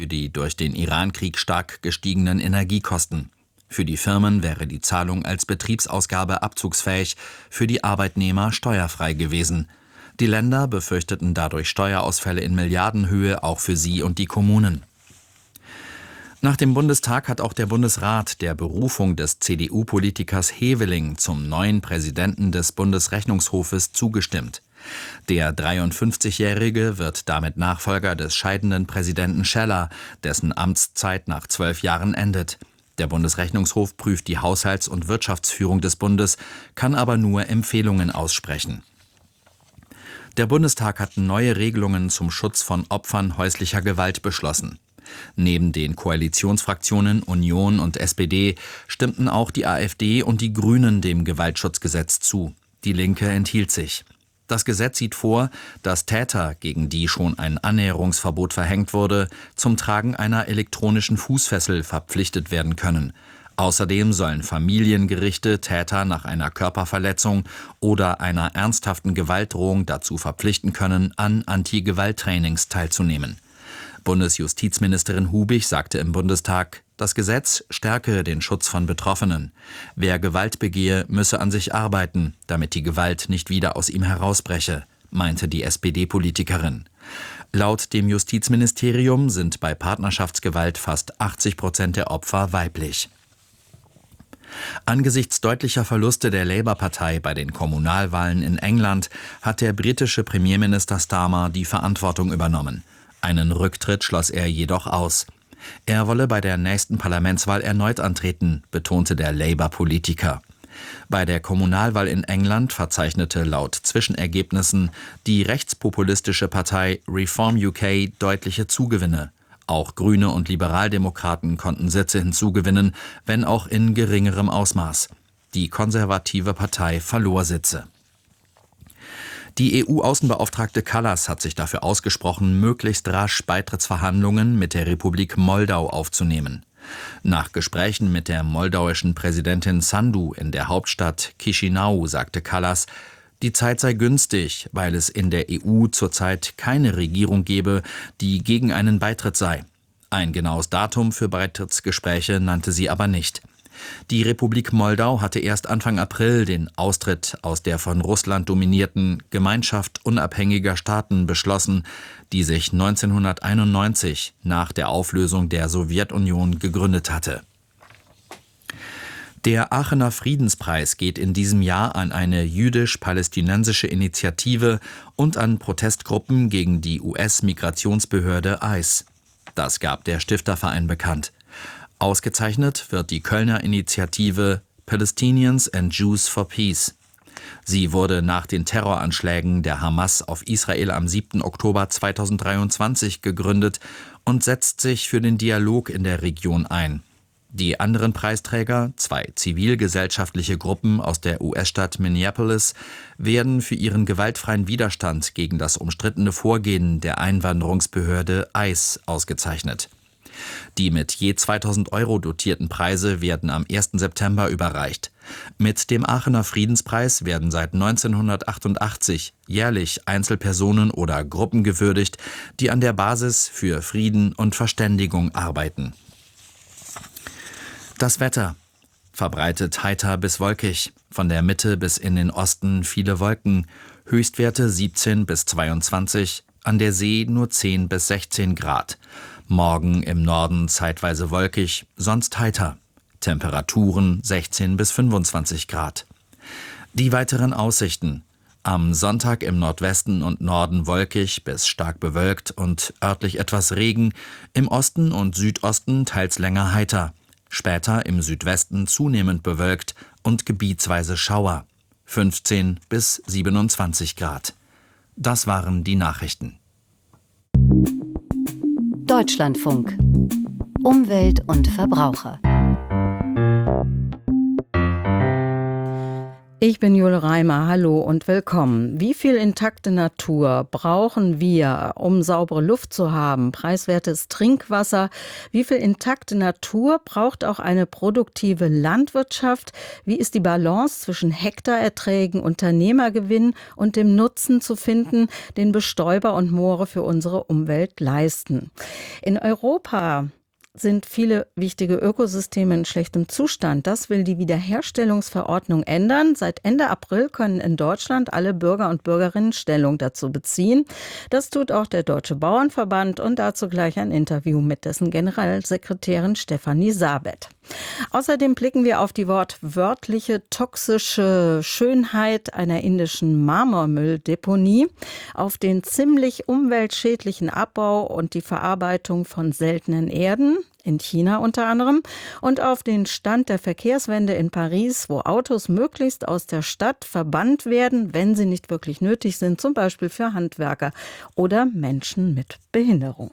für die durch den Iran-Krieg stark gestiegenen Energiekosten. Für die Firmen wäre die Zahlung als Betriebsausgabe abzugsfähig, für die Arbeitnehmer steuerfrei gewesen. Die Länder befürchteten dadurch Steuerausfälle in Milliardenhöhe auch für sie und die Kommunen. Nach dem Bundestag hat auch der Bundesrat der Berufung des CDU-Politikers Heveling zum neuen Präsidenten des Bundesrechnungshofes zugestimmt. Der 53-Jährige wird damit Nachfolger des scheidenden Präsidenten Scheller, dessen Amtszeit nach 12 Jahren endet. Der Bundesrechnungshof prüft die Haushalts- und Wirtschaftsführung des Bundes, kann aber nur Empfehlungen aussprechen. Der Bundestag hat neue Regelungen zum Schutz von Opfern häuslicher Gewalt beschlossen. Neben den Koalitionsfraktionen Union und SPD stimmten auch die AfD und die Grünen dem Gewaltschutzgesetz zu. Die Linke enthielt sich. Das Gesetz sieht vor, dass Täter, gegen die schon ein Annäherungsverbot verhängt wurde, zum Tragen einer elektronischen Fußfessel verpflichtet werden können. Außerdem sollen Familiengerichte Täter nach einer Körperverletzung oder einer ernsthaften Gewaltdrohung dazu verpflichten können, an Anti-Gewalt-Trainings teilzunehmen. Bundesjustizministerin Hubig sagte im Bundestag, das Gesetz stärke den Schutz von Betroffenen. Wer Gewalt begehe, müsse an sich arbeiten, damit die Gewalt nicht wieder aus ihm herausbreche, meinte die SPD-Politikerin. Laut dem Justizministerium sind bei Partnerschaftsgewalt fast 80% der Opfer weiblich. Angesichts deutlicher Verluste der Labour-Partei bei den Kommunalwahlen in England hat der britische Premierminister Starmer die Verantwortung übernommen. Einen Rücktritt schloss er jedoch aus. Er wolle bei der nächsten Parlamentswahl erneut antreten, betonte der Labour-Politiker. Bei der Kommunalwahl in England verzeichnete laut Zwischenergebnissen die rechtspopulistische Partei Reform UK deutliche Zugewinne. Auch Grüne und Liberaldemokraten konnten Sitze hinzugewinnen, wenn auch in geringerem Ausmaß. Die konservative Partei verlor Sitze. Die EU-Außenbeauftragte Kallas hat sich dafür ausgesprochen, möglichst rasch Beitrittsverhandlungen mit der Republik Moldau aufzunehmen. Nach Gesprächen mit der moldauischen Präsidentin Sandu in der Hauptstadt Chișinău sagte Kallas, die Zeit sei günstig, weil es in der EU zurzeit keine Regierung gebe, die gegen einen Beitritt sei. Ein genaues Datum für Beitrittsgespräche nannte sie aber nicht. Die Republik Moldau hatte erst Anfang April den Austritt aus der von Russland dominierten Gemeinschaft unabhängiger Staaten beschlossen, die sich 1991 nach der Auflösung der Sowjetunion gegründet hatte. Der Aachener Friedenspreis geht in diesem Jahr an eine jüdisch-palästinensische Initiative und an Protestgruppen gegen die US-Migrationsbehörde ICE. Das gab der Stifterverein bekannt. Ausgezeichnet wird die Kölner Initiative Palestinians and Jews for Peace. Sie wurde nach den Terroranschlägen der Hamas auf Israel am 7. Oktober 2023 gegründet und setzt sich für den Dialog in der Region ein. Die anderen Preisträger, 2 zivilgesellschaftliche Gruppen aus der US-Stadt Minneapolis, werden für ihren gewaltfreien Widerstand gegen das umstrittene Vorgehen der Einwanderungsbehörde ICE ausgezeichnet. Die mit je 2.000 € dotierten Preise werden am 1. September überreicht. Mit dem Aachener Friedenspreis werden seit 1988 jährlich Einzelpersonen oder Gruppen gewürdigt, die an der Basis für Frieden und Verständigung arbeiten. Das Wetter. Verbreitet heiter bis wolkig, von der Mitte bis in den Osten viele Wolken, Höchstwerte 17 bis 22, an der See nur 10 bis 16 Grad. Morgen im Norden zeitweise wolkig, sonst heiter. Temperaturen 16 bis 25 Grad. Die weiteren Aussichten. Am Sonntag im Nordwesten und Norden wolkig bis stark bewölkt und örtlich etwas Regen, im Osten und Südosten teils länger heiter. Später im Südwesten zunehmend bewölkt und gebietsweise Schauer. 15 bis 27 Grad. Das waren die Nachrichten. Deutschlandfunk. Umwelt und Verbraucher. Ich bin Jule Reimer, hallo und willkommen. Wie viel intakte Natur brauchen wir, um saubere Luft zu haben, preiswertes Trinkwasser? Wie viel intakte Natur braucht auch eine produktive Landwirtschaft? Wie ist die Balance zwischen Hektarerträgen, Unternehmergewinn und dem Nutzen zu finden, den Bestäuber und Moore für unsere Umwelt leisten? In Europa sind viele wichtige Ökosysteme in schlechtem Zustand. Das will die Wiederherstellungsverordnung ändern. Seit Ende April können in Deutschland alle Bürger und Bürgerinnen Stellung dazu beziehen. Das tut auch der Deutsche Bauernverband und dazu gleich ein Interview mit dessen Generalsekretärin Stefanie Sabet. Außerdem blicken wir auf die wortwörtliche toxische Schönheit einer indischen Marmormülldeponie, auf den ziemlich umweltschädlichen Abbau und die Verarbeitung von seltenen Erden, in China unter anderem, und auf den Stand der Verkehrswende in Paris, wo Autos möglichst aus der Stadt verbannt werden, wenn sie nicht wirklich nötig sind, zum Beispiel für Handwerker oder Menschen mit Behinderung.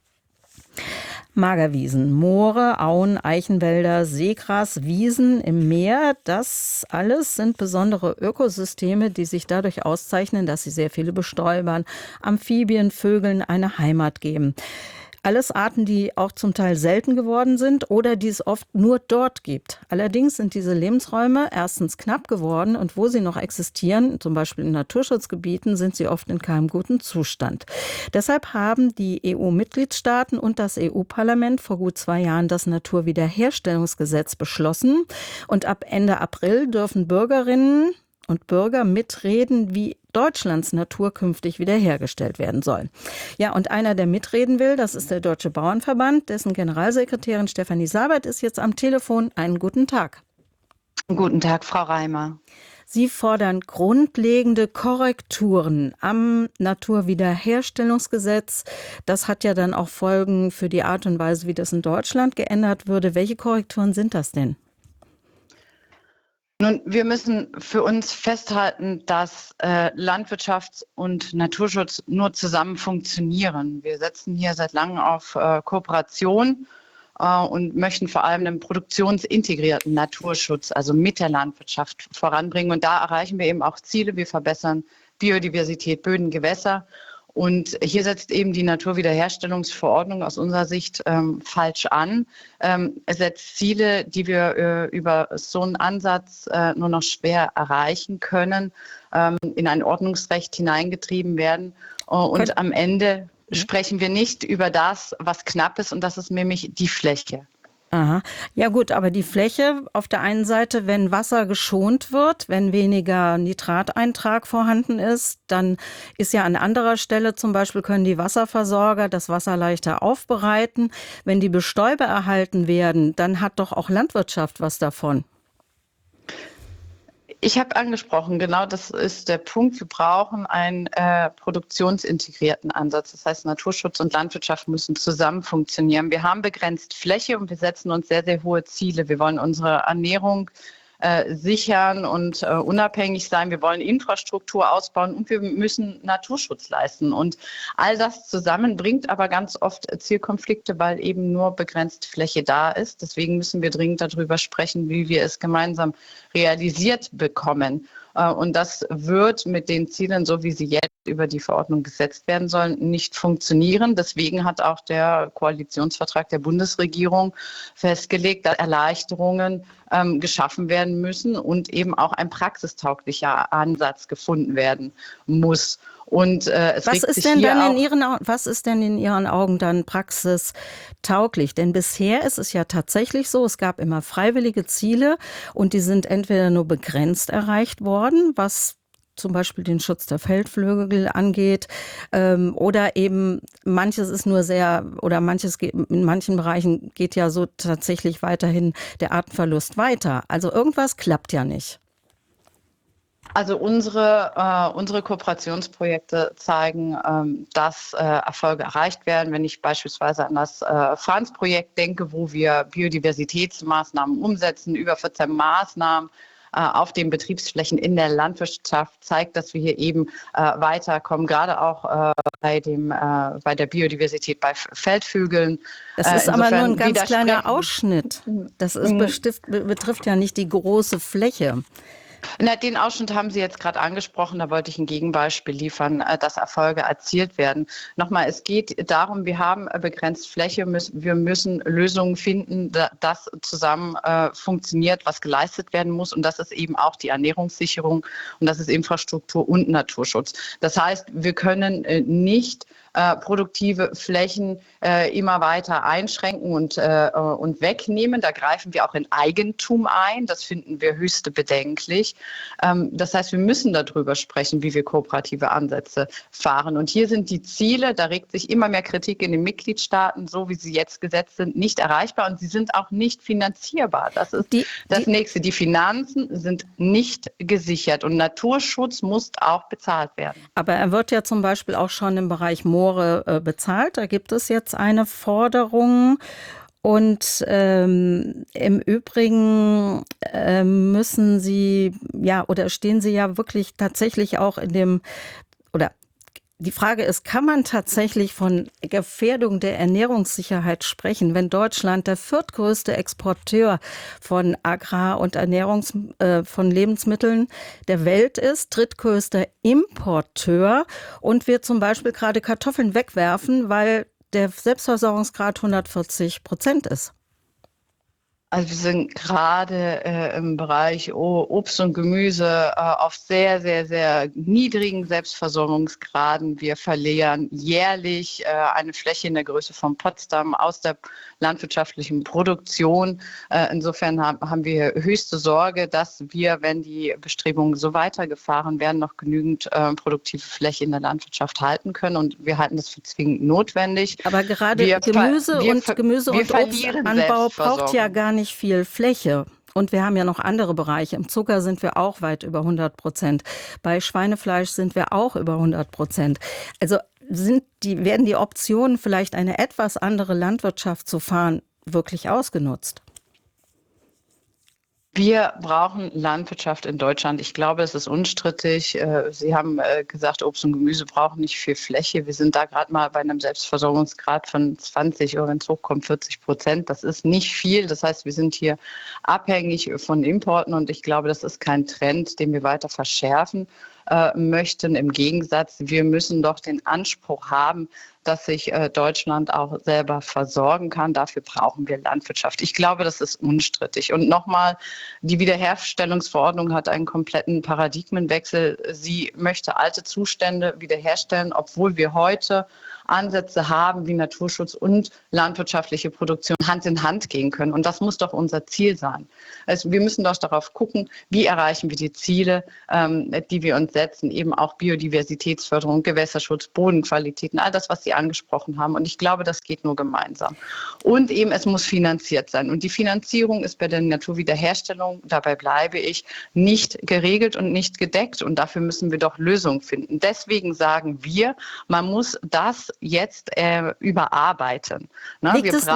Magerwiesen, Moore, Auen, Eichenwälder, Seegras, Wiesen im Meer, das alles sind besondere Ökosysteme, die sich dadurch auszeichnen, dass sie sehr viele Bestäubern, Amphibien, Vögeln eine Heimat geben. Alles Arten, die auch zum Teil selten geworden sind oder die es oft nur dort gibt. Allerdings sind diese Lebensräume erstens knapp geworden und wo sie noch existieren, zum Beispiel in Naturschutzgebieten, sind sie oft in keinem guten Zustand. Deshalb haben die EU-Mitgliedstaaten und das EU-Parlament vor gut 2 Jahren das Naturwiederherstellungsgesetz beschlossen. Und ab Ende April dürfen Bürgerinnen und Bürger mitreden, wie Deutschlands Natur künftig wiederhergestellt werden soll. Ja, und einer, der mitreden will, das ist der Deutsche Bauernverband, dessen Generalsekretärin Stefanie Sabet ist jetzt am Telefon. Einen guten Tag. Guten Tag, Frau Reimer. Sie fordern grundlegende Korrekturen am Naturwiederherstellungsgesetz. Das hat ja dann auch Folgen für die Art und Weise, wie das in Deutschland geändert würde. Welche Korrekturen sind das denn? Nun, wir müssen für uns festhalten, dass Landwirtschaft und Naturschutz nur zusammen funktionieren. Wir setzen hier seit langem auf Kooperation und möchten vor allem einen produktionsintegrierten Naturschutz, also mit der Landwirtschaft voranbringen. Und da erreichen wir eben auch Ziele. Wir verbessern Biodiversität, Böden, Gewässer. Und hier setzt eben die Naturwiederherstellungsverordnung aus unserer Sicht falsch an. Es setzt Ziele, die wir über so einen Ansatz nur noch schwer erreichen können, in ein Ordnungsrecht hineingetrieben werden. Und am Ende sprechen wir nicht über das, was knapp ist, und das ist nämlich die Fläche. Aha. Ja gut, aber die Fläche auf der einen Seite, wenn Wasser geschont wird, wenn weniger Nitrateintrag vorhanden ist, dann ist ja an anderer Stelle zum Beispiel können die Wasserversorger das Wasser leichter aufbereiten. Wenn die Bestäuber erhalten werden, dann hat doch auch Landwirtschaft was davon. Ich habe angesprochen, genau das ist der Punkt. Wir brauchen einen produktionsintegrierten Ansatz. Das heißt, Naturschutz und Landwirtschaft müssen zusammen funktionieren. Wir haben begrenzt Fläche und wir setzen uns sehr, sehr hohe Ziele. Wir wollen unsere Ernährung sichern und unabhängig sein. Wir wollen Infrastruktur ausbauen und wir müssen Naturschutz leisten. Und all das zusammen bringt aber ganz oft Zielkonflikte, weil eben nur begrenzt Fläche da ist. Deswegen müssen wir dringend darüber sprechen, wie wir es gemeinsam realisiert bekommen. Und das wird mit den Zielen, so wie sie jetzt über die Verordnung gesetzt werden sollen, nicht funktionieren. Deswegen hat auch der Koalitionsvertrag der Bundesregierung festgelegt, dass Erleichterungen geschaffen werden müssen und eben auch ein praxistauglicher Ansatz gefunden werden muss. Und was ist denn in Ihren Augen dann praxistauglich? Denn bisher ist es ja tatsächlich so, es gab immer freiwillige Ziele und die sind entweder nur begrenzt erreicht worden, was zum Beispiel den Schutz der Feldvögel angeht, oder eben manches ist nur in manchen Bereichen geht ja so tatsächlich weiterhin der Artenverlust weiter. Also irgendwas klappt ja nicht. Also unsere Kooperationsprojekte zeigen, dass Erfolge erreicht werden. Wenn ich beispielsweise an das Franz-Projekt denke, wo wir Biodiversitätsmaßnahmen umsetzen, über 14 Maßnahmen auf den Betriebsflächen in der Landwirtschaft, zeigt, dass wir hier eben weiterkommen, gerade auch bei der Biodiversität bei Feldvögeln. Das ist aber nur ein ganz kleiner Ausschnitt. Das betrifft ja nicht die große Fläche. Na, den Ausschnitt haben Sie jetzt gerade angesprochen, da wollte ich ein Gegenbeispiel liefern, dass Erfolge erzielt werden. Nochmal, es geht darum, wir haben begrenzt Fläche, wir müssen Lösungen finden, das zusammen funktioniert, was geleistet werden muss, und das ist eben auch die Ernährungssicherung und das ist Infrastruktur und Naturschutz. Das heißt, wir können nicht produktive Flächen immer weiter einschränken und wegnehmen. Da greifen wir auch in Eigentum ein. Das finden wir höchst bedenklich. Das heißt, wir müssen darüber sprechen, wie wir kooperative Ansätze fahren. Und hier sind die Ziele, da regt sich immer mehr Kritik in den Mitgliedstaaten, so wie sie jetzt gesetzt sind, nicht erreichbar und sie sind auch nicht finanzierbar. Das ist das Nächste. Die Finanzen sind nicht gesichert und Naturschutz muss auch bezahlt werden. Aber er wird ja zum Beispiel auch schon im Bereich Moore bezahlt. Da gibt es jetzt eine Forderung. Und im Übrigen müssen Sie oder stehen Sie ja wirklich tatsächlich auch die Frage ist, kann man tatsächlich von Gefährdung der Ernährungssicherheit sprechen, wenn Deutschland der viertgrößte Exporteur von Agrar- und von Lebensmitteln der Welt ist, drittgrößter Importeur und wir zum Beispiel gerade Kartoffeln wegwerfen, weil der Selbstversorgungsgrad 140% ist? Also wir sind gerade im Bereich Obst und Gemüse auf sehr, sehr, sehr niedrigen Selbstversorgungsgraden. Wir verlieren jährlich eine Fläche in der Größe von Potsdam aus der landwirtschaftlichen Produktion. Insofern haben wir höchste Sorge, dass wir, wenn die Bestrebungen so weitergefahren werden, noch genügend produktive Fläche in der Landwirtschaft halten können. Und wir halten das für zwingend notwendig. Aber gerade Gemüse und Obstanbau braucht ja gar nicht viel Fläche. Und wir haben ja noch andere Bereiche. Im Zucker sind wir auch weit über 100%. Bei Schweinefleisch sind wir auch über 100%. Also werden die Optionen, vielleicht eine etwas andere Landwirtschaft zu fahren, wirklich ausgenutzt? Wir brauchen Landwirtschaft in Deutschland. Ich glaube, es ist unstrittig. Sie haben gesagt, Obst und Gemüse brauchen nicht viel Fläche. Wir sind da gerade mal bei einem Selbstversorgungsgrad von 20 oder wenn es hochkommt 40%. Das ist nicht viel. Das heißt, wir sind hier abhängig von Importen und ich glaube, das ist kein Trend, den wir weiter verschärfen möchten. Im Gegensatz, wir müssen doch den Anspruch haben, dass sich Deutschland auch selber versorgen kann. Dafür brauchen wir Landwirtschaft. Ich glaube, das ist unstrittig. Und nochmal, die Wiederherstellungsverordnung hat einen kompletten Paradigmenwechsel. Sie möchte alte Zustände wiederherstellen, obwohl wir heute Ansätze haben, wie Naturschutz und landwirtschaftliche Produktion Hand in Hand gehen können. Und das muss doch unser Ziel sein. Also wir müssen doch darauf gucken, wie erreichen wir die Ziele, die wir uns setzen, eben auch Biodiversitätsförderung, Gewässerschutz, Bodenqualitäten, all das, was Sie angesprochen haben. Und ich glaube, das geht nur gemeinsam. Und eben, es muss finanziert sein. Und die Finanzierung ist bei der Naturwiederherstellung, dabei bleibe ich, nicht geregelt und nicht gedeckt. Und dafür müssen wir doch Lösungen finden. Deswegen sagen wir, man muss das jetzt überarbeiten. Liegt es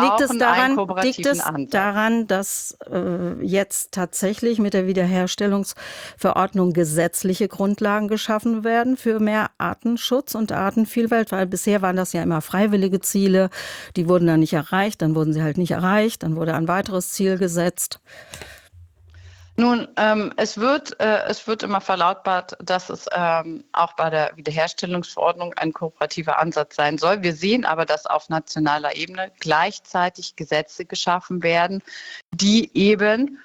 daran, dass jetzt tatsächlich mit der Wiederherstellungsverordnung gesetzliche Grundlagen geschaffen werden für mehr Artenschutz und Artenvielfalt? Weil bisher waren das ja immer freiwillige Ziele, die wurden dann nicht erreicht, dann wurden sie halt nicht erreicht, dann wurde ein weiteres Ziel gesetzt. Nun, es wird immer verlautbart, dass es auch bei der Wiederherstellungsverordnung ein kooperativer Ansatz sein soll. Wir sehen aber, dass auf nationaler Ebene gleichzeitig Gesetze geschaffen werden, die eben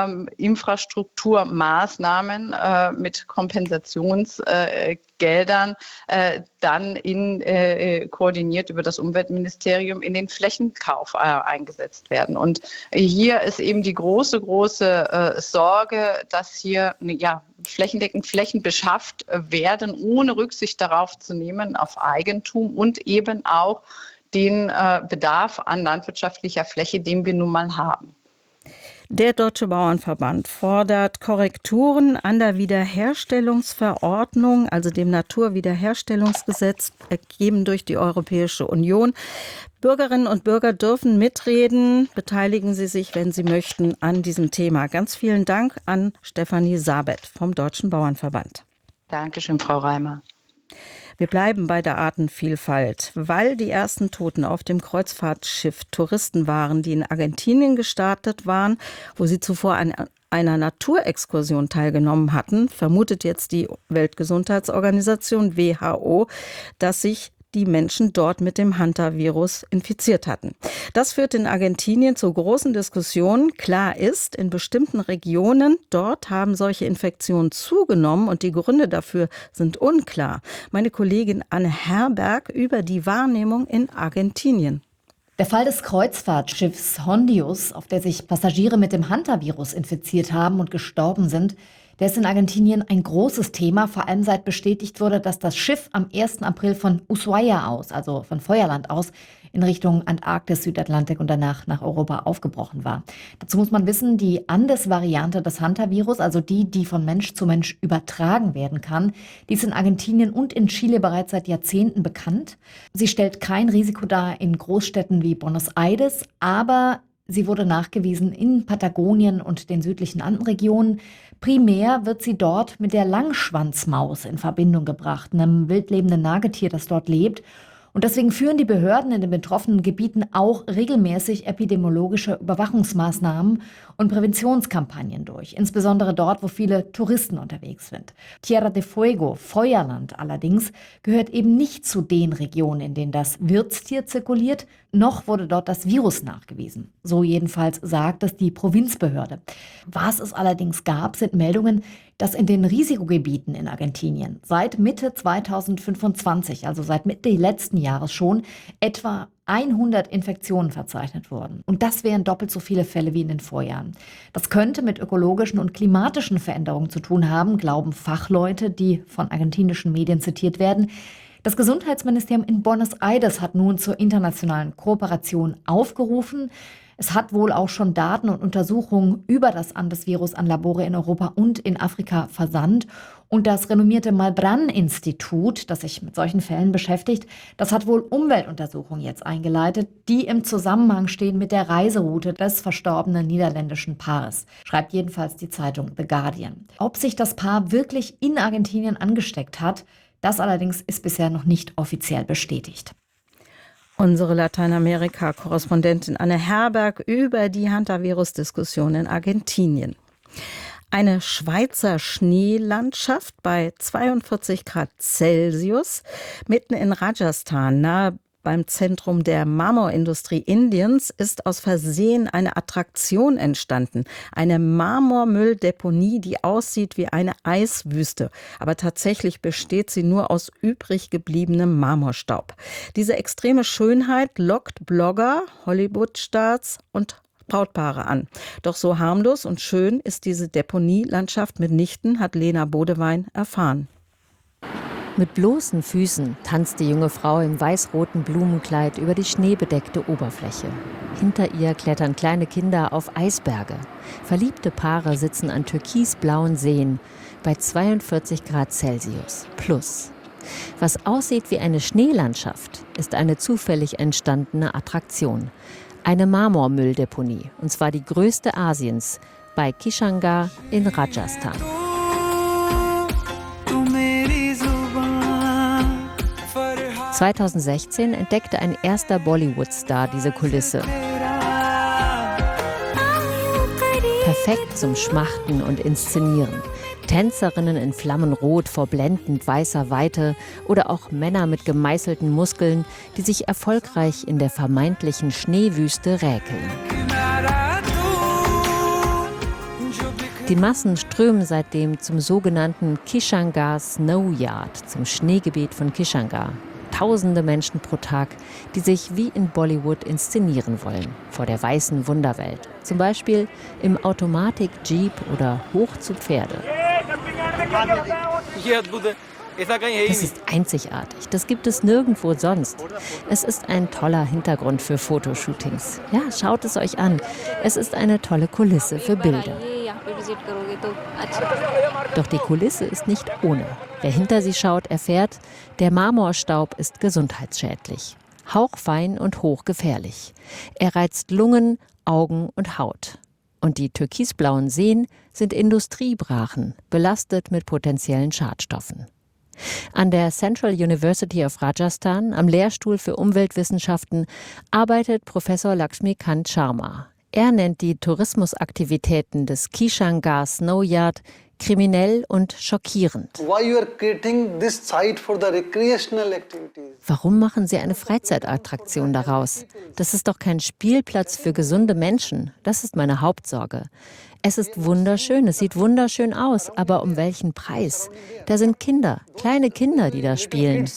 Infrastrukturmaßnahmen mit Kompensationsgeldern dann koordiniert über das Umweltministerium in den Flächenkauf eingesetzt werden. Und hier ist eben die große Sorge, dass hier flächendeckend Flächen beschafft werden, ohne Rücksicht darauf zu nehmen, auf Eigentum und eben auch den Bedarf an landwirtschaftlicher Fläche, den wir nun mal haben. Der Deutsche Bauernverband fordert Korrekturen an der Wiederherstellungsverordnung, also dem Naturwiederherstellungsgesetz, ergeben durch die Europäische Union. Bürgerinnen und Bürger dürfen mitreden. Beteiligen Sie sich, wenn Sie möchten, an diesem Thema. Ganz vielen Dank an Stefanie Sabet vom Deutschen Bauernverband. Dankeschön, Frau Reimer. Wir bleiben bei der Artenvielfalt, weil die ersten Toten auf dem Kreuzfahrtschiff Touristen waren, die in Argentinien gestartet waren, wo sie zuvor an einer Naturexkursion teilgenommen hatten, vermutet jetzt die Weltgesundheitsorganisation WHO, dass sich die Menschen dort mit dem Hantavirus infiziert hatten. Das führt in Argentinien zu großen Diskussionen. Klar ist, in bestimmten Regionen dort haben solche Infektionen zugenommen und die Gründe dafür sind unklar. Meine Kollegin Anne Herberg über die Wahrnehmung in Argentinien. Der Fall des Kreuzfahrtschiffs Hondius, auf der sich Passagiere mit dem Hantavirus infiziert haben und gestorben sind, der ist in Argentinien ein großes Thema, vor allem seit bestätigt wurde, dass das Schiff am 1. April von Ushuaia aus, also von Feuerland aus, in Richtung Antarktis, Südatlantik und danach nach Europa aufgebrochen war. Dazu muss man wissen, die Andes-Variante des Hantavirus, also die von Mensch zu Mensch übertragen werden kann, die ist in Argentinien und in Chile bereits seit Jahrzehnten bekannt. Sie stellt kein Risiko dar in Großstädten wie Buenos Aires, aber sie wurde nachgewiesen in Patagonien und den südlichen Andenregionen. Primär wird sie dort mit der Langschwanzmaus in Verbindung gebracht, einem wildlebenden Nagetier, das dort lebt. Und deswegen führen die Behörden in den betroffenen Gebieten auch regelmäßig epidemiologische Überwachungsmaßnahmen und Präventionskampagnen durch, insbesondere dort, wo viele Touristen unterwegs sind. Tierra de Fuego, Feuerland allerdings, gehört eben nicht zu den Regionen, in denen das Wirtstier zirkuliert, noch wurde dort das Virus nachgewiesen. So jedenfalls sagt es die Provinzbehörde. Was es allerdings gab, sind Meldungen, dass in den Risikogebieten in Argentinien seit Mitte 2025, also seit Mitte letzten Jahres schon, etwa 100 Infektionen verzeichnet wurden. Und das wären doppelt so viele Fälle wie in den Vorjahren. Das könnte mit ökologischen und klimatischen Veränderungen zu tun haben, glauben Fachleute, die von argentinischen Medien zitiert werden. Das Gesundheitsministerium in Buenos Aires hat nun zur internationalen Kooperation aufgerufen. Es hat wohl auch schon Daten und Untersuchungen über das Andes-Virus an Labore in Europa und in Afrika versandt. Und das renommierte Malbrán-Institut, das sich mit solchen Fällen beschäftigt, das hat wohl Umweltuntersuchungen jetzt eingeleitet, die im Zusammenhang stehen mit der Reiseroute des verstorbenen niederländischen Paares, schreibt jedenfalls die Zeitung The Guardian. Ob sich das Paar wirklich in Argentinien angesteckt hat, das allerdings ist bisher noch nicht offiziell bestätigt. Unsere Lateinamerika-Korrespondentin Anne Herberg über die Hantavirus-Diskussion in Argentinien. Eine Schweizer Schneelandschaft bei 42 Grad Celsius mitten in Rajasthan, nahe beim Zentrum der Marmorindustrie Indiens, ist aus Versehen eine Attraktion entstanden. Eine Marmormülldeponie, die aussieht wie eine Eiswüste. Aber tatsächlich besteht sie nur aus übrig gebliebenem Marmorstaub. Diese extreme Schönheit lockt Blogger, Hollywood-Stars und Brautpaare an. Doch so harmlos und schön ist diese Deponielandschaft mitnichten, hat Lena Bodewein erfahren. Mit bloßen Füßen tanzt die junge Frau im weiß-roten Blumenkleid über die schneebedeckte Oberfläche. Hinter ihr klettern kleine Kinder auf Eisberge. Verliebte Paare sitzen an türkisblauen Seen bei 42 Grad Celsius plus. Was aussieht wie eine Schneelandschaft, ist eine zufällig entstandene Attraktion. Eine Marmormülldeponie, und zwar die größte Asiens, bei Kishangarh in Rajasthan. (2016) entdeckte ein erster Bollywood-Star diese Kulisse. Perfekt zum Schmachten und Inszenieren. Tänzerinnen in Flammenrot vor blendend weißer Weite oder auch Männer mit gemeißelten Muskeln, die sich erfolgreich in der vermeintlichen Schneewüste räkeln. Die Massen strömen seitdem zum sogenannten Kishangarh Snow Yard, zum Schneegebiet von Kishangarh. Tausende Menschen pro Tag, die sich wie in Bollywood inszenieren wollen, vor der weißen Wunderwelt. Zum Beispiel im Automatik-Jeep oder hoch zu Pferde. Das ist einzigartig. Das gibt es nirgendwo sonst. Es ist ein toller Hintergrund für Fotoshootings. Ja, schaut es euch an. Es ist eine tolle Kulisse für Bilder. Doch die Kulisse ist nicht ohne. Wer hinter sie schaut, erfährt, der Marmorstaub ist gesundheitsschädlich. Hauchfein und hochgefährlich. Er reizt Lungen, Augen und Haut. Und die türkisblauen Seen sind Industriebrachen, belastet mit potenziellen Schadstoffen. An der Central University of Rajasthan, am Lehrstuhl für Umweltwissenschaften, arbeitet Professor Lakshmikant Sharma. Er nennt die Tourismusaktivitäten des Kishangar Snow Yard kriminell und schockierend. Warum machen Sie eine Freizeitattraktion daraus? Das ist doch kein Spielplatz für gesunde Menschen. Das ist meine Hauptsorge. Es ist wunderschön, es sieht wunderschön aus, aber um welchen Preis? Da sind Kinder, kleine Kinder, die da spielen.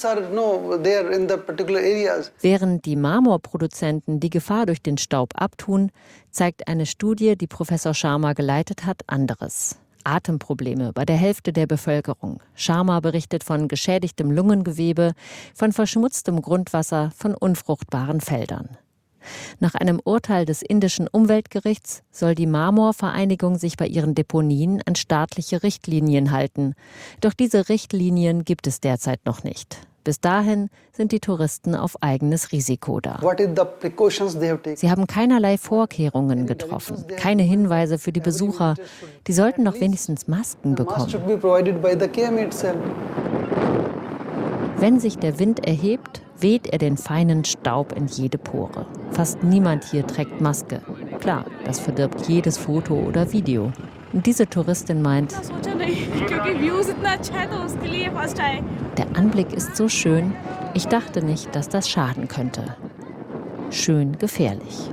Während die Marmorproduzenten die Gefahr durch den Staub abtun, zeigt eine Studie, die Professor Sharma geleitet hat, anderes. Atemprobleme bei der Hälfte der Bevölkerung. Sharma berichtet von geschädigtem Lungengewebe, von verschmutztem Grundwasser, von unfruchtbaren Feldern. Nach einem Urteil des indischen Umweltgerichts soll die Marmorvereinigung sich bei ihren Deponien an staatliche Richtlinien halten. Doch diese Richtlinien gibt es derzeit noch nicht. Bis dahin sind die Touristen auf eigenes Risiko da. Sie haben keinerlei Vorkehrungen getroffen, keine Hinweise für die Besucher. Die sollten doch wenigstens Masken bekommen. Wenn sich der Wind erhebt, weht er den feinen Staub in jede Pore. Fast niemand hier trägt Maske. Klar, das verdirbt jedes Foto oder Video. Und diese Touristin meint, der Anblick ist so schön, ich dachte nicht, dass das schaden könnte. Schön gefährlich.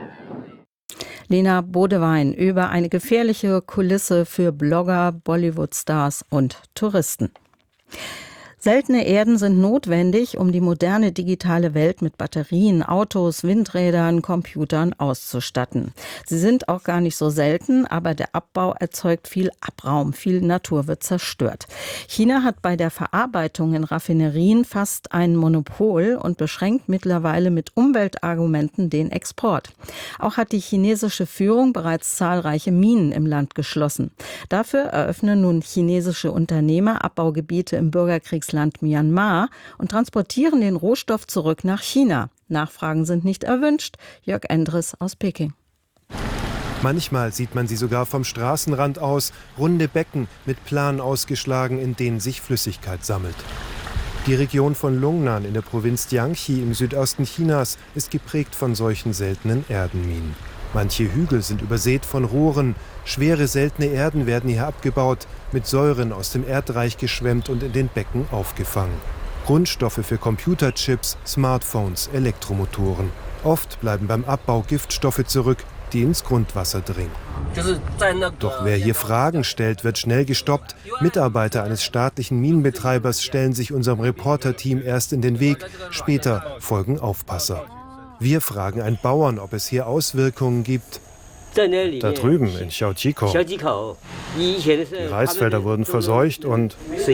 Lena Bodewein über eine gefährliche Kulisse für Blogger, Bollywood-Stars und Touristen. Seltene Erden sind notwendig, um die moderne digitale Welt mit Batterien, Autos, Windrädern, Computern auszustatten. Sie sind auch gar nicht so selten, aber der Abbau erzeugt viel Abraum, viel Natur wird zerstört. China hat bei der Verarbeitung in Raffinerien fast ein Monopol und beschränkt mittlerweile mit Umweltargumenten den Export. Auch hat die chinesische Führung bereits zahlreiche Minen im Land geschlossen. Dafür eröffnen nun chinesische Unternehmer Abbaugebiete im Bürgerkriegsland Myanmar und transportieren den Rohstoff zurück nach China. Nachfragen sind nicht erwünscht. Jörg Endres aus Peking. Manchmal sieht man sie sogar vom Straßenrand aus, runde Becken mit Planen ausgeschlagen, in denen sich Flüssigkeit sammelt. Die Region von Lungnan in der Provinz Jiangxi im Südosten Chinas ist geprägt von solchen seltenen Erdenminen. Manche Hügel sind übersät von Rohren. Schwere, seltene Erden werden hier abgebaut, mit Säuren aus dem Erdreich geschwemmt und in den Becken aufgefangen. Grundstoffe für Computerchips, Smartphones, Elektromotoren. Oft bleiben beim Abbau Giftstoffe zurück, die ins Grundwasser dringen. Doch wer hier Fragen stellt, wird schnell gestoppt. Mitarbeiter eines staatlichen Minenbetreibers stellen sich unserem Reporterteam erst in den Weg, später folgen Aufpasser. Wir fragen einen Bauern, ob es hier Auswirkungen gibt. Da drüben in Xiaojiko. Die Reisfelder wurden verseucht und...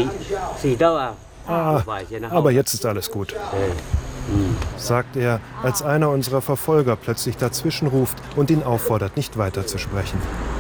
aber jetzt ist alles gut, sagt er, als einer unserer Verfolger plötzlich dazwischenruft und ihn auffordert, nicht weiterzusprechen.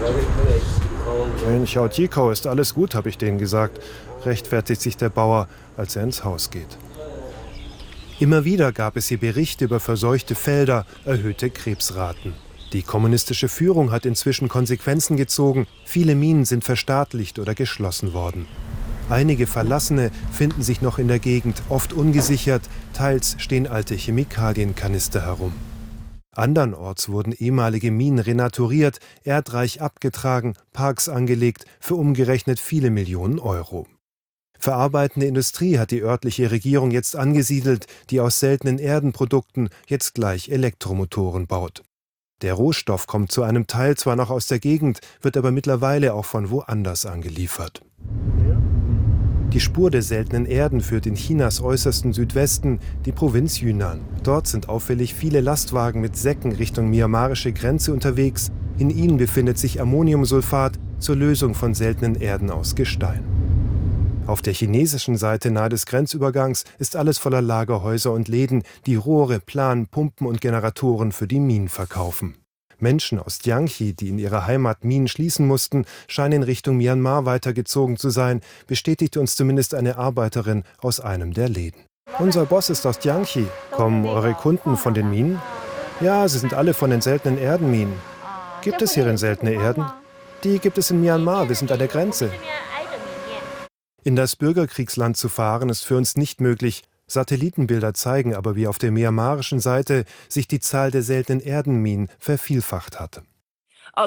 In Xiaojiko ist alles gut, habe ich denen gesagt, rechtfertigt sich der Bauer, als er ins Haus geht. Immer wieder gab es hier Berichte über verseuchte Felder, erhöhte Krebsraten. Die kommunistische Führung hat inzwischen Konsequenzen gezogen. Viele Minen sind verstaatlicht oder geschlossen worden. Einige Verlassene finden sich noch in der Gegend, oft ungesichert. Teils stehen alte Chemikalienkanister herum. Andernorts wurden ehemalige Minen renaturiert, Erdreich abgetragen, Parks angelegt, für umgerechnet viele Millionen Euro. Verarbeitende Industrie hat die örtliche Regierung jetzt angesiedelt, die aus seltenen Erdenprodukten jetzt gleich Elektromotoren baut. Der Rohstoff kommt zu einem Teil zwar noch aus der Gegend, wird aber mittlerweile auch von woanders angeliefert. Die Spur der seltenen Erden führt in Chinas äußersten Südwesten, die Provinz Yunnan. Dort sind auffällig viele Lastwagen mit Säcken Richtung myanmarische Grenze unterwegs. In ihnen befindet sich Ammoniumsulfat zur Lösung von seltenen Erden aus Gestein. Auf der chinesischen Seite nahe des Grenzübergangs ist alles voller Lagerhäuser und Läden, die Rohre, Planen, Pumpen und Generatoren für die Minen verkaufen. Menschen aus Jiangxi, die in ihrer Heimat Minen schließen mussten, scheinen in Richtung Myanmar weitergezogen zu sein, bestätigte uns zumindest eine Arbeiterin aus einem der Läden. Unser Boss ist aus Jiangxi. Kommen eure Kunden von den Minen? Ja, sie sind alle von den seltenen Erdenminen. Gibt es hierin seltene Erden? Die gibt es in Myanmar, wir sind an der Grenze. In das Bürgerkriegsland zu fahren, ist für uns nicht möglich, Satellitenbilder zeigen aber, wie auf der myanmarischen Seite sich die Zahl der seltenen Erdenminen vervielfacht hat. An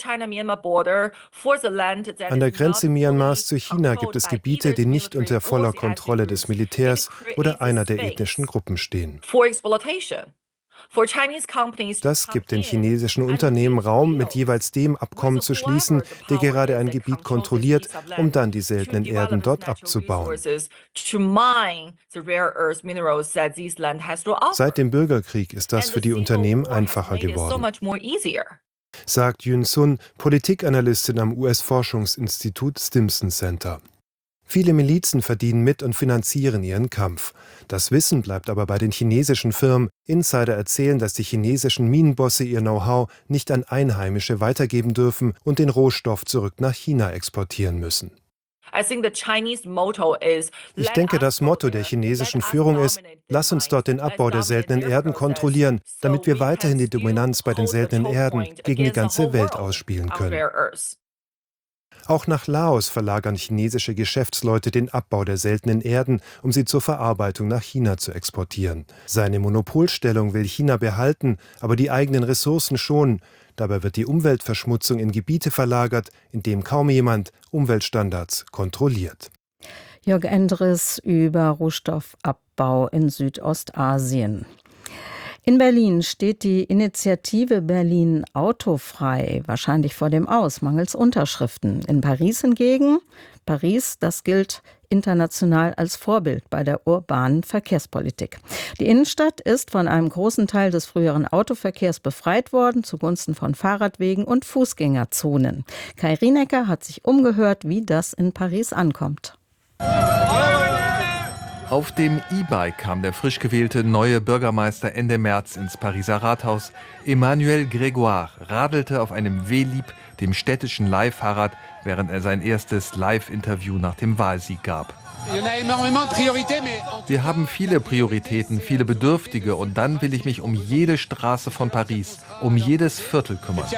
der Grenze Myanmars zu China gibt es Gebiete, die nicht unter voller Kontrolle des Militärs oder einer der ethnischen Gruppen stehen. Das gibt den chinesischen Unternehmen Raum, mit jeweils dem Abkommen zu schließen, der gerade ein Gebiet kontrolliert, um dann die seltenen Erden dort abzubauen. Seit dem Bürgerkrieg ist das für die Unternehmen einfacher geworden, sagt Yun Sun, Politikanalystin am US-Forschungsinstitut Stimson Center. Viele Milizen verdienen mit und finanzieren ihren Kampf. Das Wissen bleibt aber bei den chinesischen Firmen. Insider erzählen, dass die chinesischen Minenbosse ihr Know-how nicht an Einheimische weitergeben dürfen und den Rohstoff zurück nach China exportieren müssen. Ich denke, das Motto der chinesischen Führung ist: Lass uns dort den Abbau der seltenen Erden kontrollieren, damit wir weiterhin die Dominanz bei den seltenen Erden gegen die ganze Welt ausspielen können. Auch nach Laos verlagern chinesische Geschäftsleute den Abbau der seltenen Erden, um sie zur Verarbeitung nach China zu exportieren. Seine Monopolstellung will China behalten, aber die eigenen Ressourcen schonen. Dabei wird die Umweltverschmutzung in Gebiete verlagert, in denen kaum jemand Umweltstandards kontrolliert. Jörg Endres über Rohstoffabbau in Südostasien. In Berlin steht die Initiative Berlin autofrei wahrscheinlich vor dem Aus, mangels Unterschriften. In Paris hingegen, das gilt international als Vorbild bei der urbanen Verkehrspolitik. Die Innenstadt ist von einem großen Teil des früheren Autoverkehrs befreit worden, zugunsten von Fahrradwegen und Fußgängerzonen. Kai Rienecker hat sich umgehört, wie das in Paris ankommt. Auf dem E-Bike kam der frisch gewählte neue Bürgermeister Ende März ins Pariser Rathaus. Emmanuel Grégoire radelte auf einem Velib, dem städtischen Leihfahrrad, während er sein erstes Live-Interview nach dem Wahlsieg gab. Wir haben viele Prioritäten, viele Bedürftige, und dann will ich mich um jede Straße von Paris, um jedes Viertel kümmern.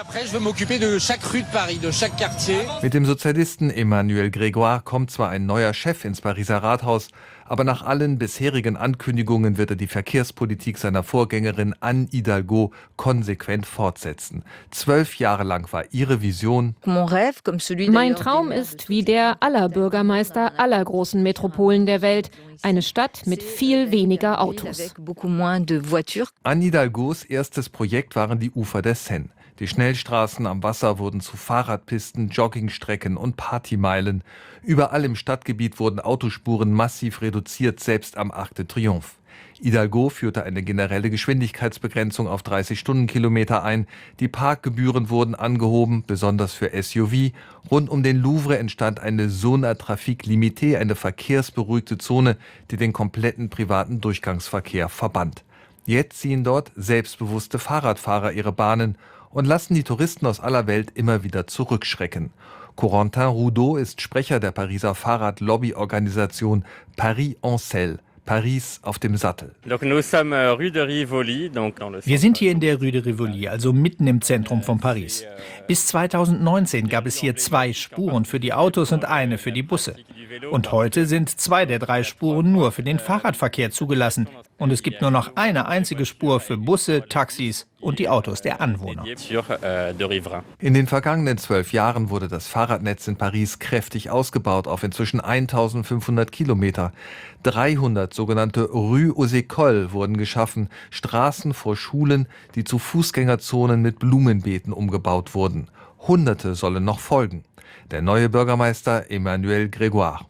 Mit dem Sozialisten Emmanuel Grégoire kommt zwar ein neuer Chef ins Pariser Rathaus, aber nach allen bisherigen Ankündigungen wird er die Verkehrspolitik seiner Vorgängerin Anne Hidalgo konsequent fortsetzen. 12 Jahre lang war ihre Vision: Mein Traum ist wie der aller Bürgermeister aller großen Metropolen der Welt. Eine Stadt mit viel weniger Autos. Anne Hidalgos erstes Projekt waren die Ufer der Seine. Die Schnellstraßen am Wasser wurden zu Fahrradpisten, Joggingstrecken und Partymeilen. Überall im Stadtgebiet wurden Autospuren massiv reduziert, selbst am Arc de Triomphe. Hidalgo führte eine generelle Geschwindigkeitsbegrenzung auf 30 Stundenkilometer ein. Die Parkgebühren wurden angehoben, besonders für SUV. Rund um den Louvre entstand eine Zone à Trafic Limité, eine verkehrsberuhigte Zone, die den kompletten privaten Durchgangsverkehr verband. Jetzt ziehen dort selbstbewusste Fahrradfahrer ihre Bahnen und lassen die Touristen aus aller Welt immer wieder zurückschrecken. Corentin Roudot ist Sprecher der Pariser Fahrradlobbyorganisation Paris en Selle. Paris auf dem Sattel. Wir sind hier in der Rue de Rivoli, also mitten im Zentrum von Paris. Bis 2019 gab es hier 2 Spuren für die Autos und eine für die Busse. Und heute sind 2 der 3 Spuren nur für den Fahrradverkehr zugelassen. Und es gibt nur noch eine einzige Spur für Busse, Taxis und die Autos der Anwohner. In den vergangenen 12 Jahren wurde das Fahrradnetz in Paris kräftig ausgebaut auf inzwischen 1500 Kilometer. 300 sogenannte Rue aux Écoles wurden geschaffen, Straßen vor Schulen, die zu Fußgängerzonen mit Blumenbeeten umgebaut wurden. Hunderte sollen noch folgen. Der neue Bürgermeister Emmanuel Grégoire.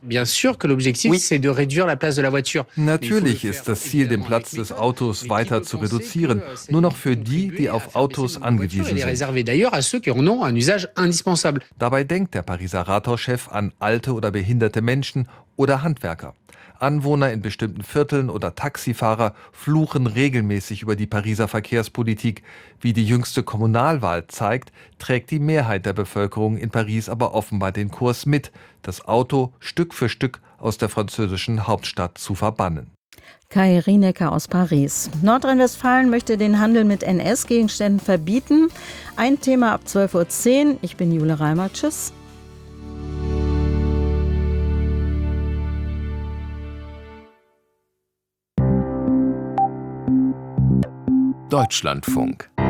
Natürlich ist das Ziel, den Platz des Autos weiter zu reduzieren, nur noch für die, die auf Autos angewiesen sind. Dabei denkt der Pariser Rathauschef an alte oder behinderte Menschen oder Handwerker. Anwohner in bestimmten Vierteln oder Taxifahrer fluchen regelmäßig über die Pariser Verkehrspolitik. Wie die jüngste Kommunalwahl zeigt, trägt die Mehrheit der Bevölkerung in Paris aber offenbar den Kurs mit, das Auto Stück für Stück aus der französischen Hauptstadt zu verbannen. Kai Rienecker aus Paris. Nordrhein-Westfalen möchte den Handel mit NS-Gegenständen verbieten. Ein Thema ab 12:10 Uhr. Ich bin Jule Reimer. Tschüss. Deutschlandfunk.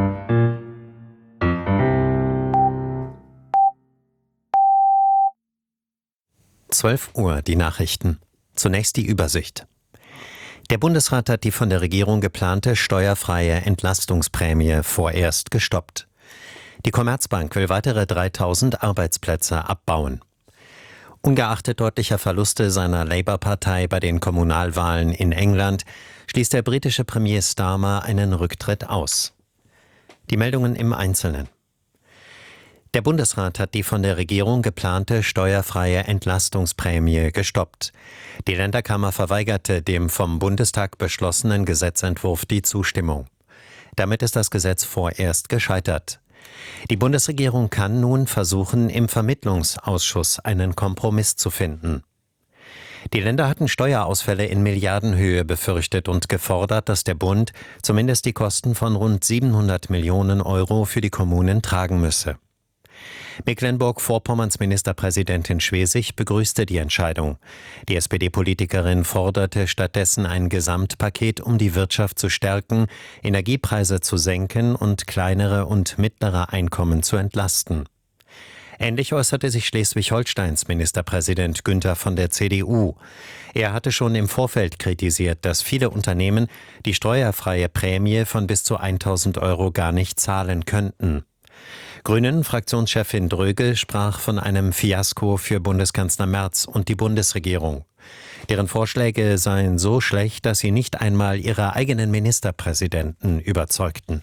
Uhr, die Nachrichten. Zunächst die Übersicht. Der Bundesrat hat die von der Regierung geplante steuerfreie Entlastungsprämie vorerst gestoppt. Die Commerzbank will weitere 3.000 Arbeitsplätze abbauen. Ungeachtet deutlicher Verluste seiner Labour-Partei bei den Kommunalwahlen in England schließt der britische Premier Starmer einen Rücktritt aus. Die Meldungen im Einzelnen. Der Bundesrat hat die von der Regierung geplante steuerfreie Entlastungsprämie gestoppt. Die Länderkammer verweigerte dem vom Bundestag beschlossenen Gesetzentwurf die Zustimmung. Damit ist das Gesetz vorerst gescheitert. Die Bundesregierung kann nun versuchen, im Vermittlungsausschuss einen Kompromiss zu finden. Die Länder hatten Steuerausfälle in Milliardenhöhe befürchtet und gefordert, dass der Bund zumindest die Kosten von rund 700 Millionen Euro für die Kommunen tragen müsse. Mecklenburg-Vorpommerns Ministerpräsidentin Schwesig begrüßte die Entscheidung. Die SPD-Politikerin forderte stattdessen ein Gesamtpaket, um die Wirtschaft zu stärken, Energiepreise zu senken und kleinere und mittlere Einkommen zu entlasten. Ähnlich äußerte sich Schleswig-Holsteins Ministerpräsident Günther von der CDU. Er hatte schon im Vorfeld kritisiert, dass viele Unternehmen die steuerfreie Prämie von bis zu 1.000 Euro gar nicht zahlen könnten. Grünen-Fraktionschefin Dröge sprach von einem Fiasko für Bundeskanzler Merz und die Bundesregierung. Deren Vorschläge seien so schlecht, dass sie nicht einmal ihre eigenen Ministerpräsidenten überzeugten.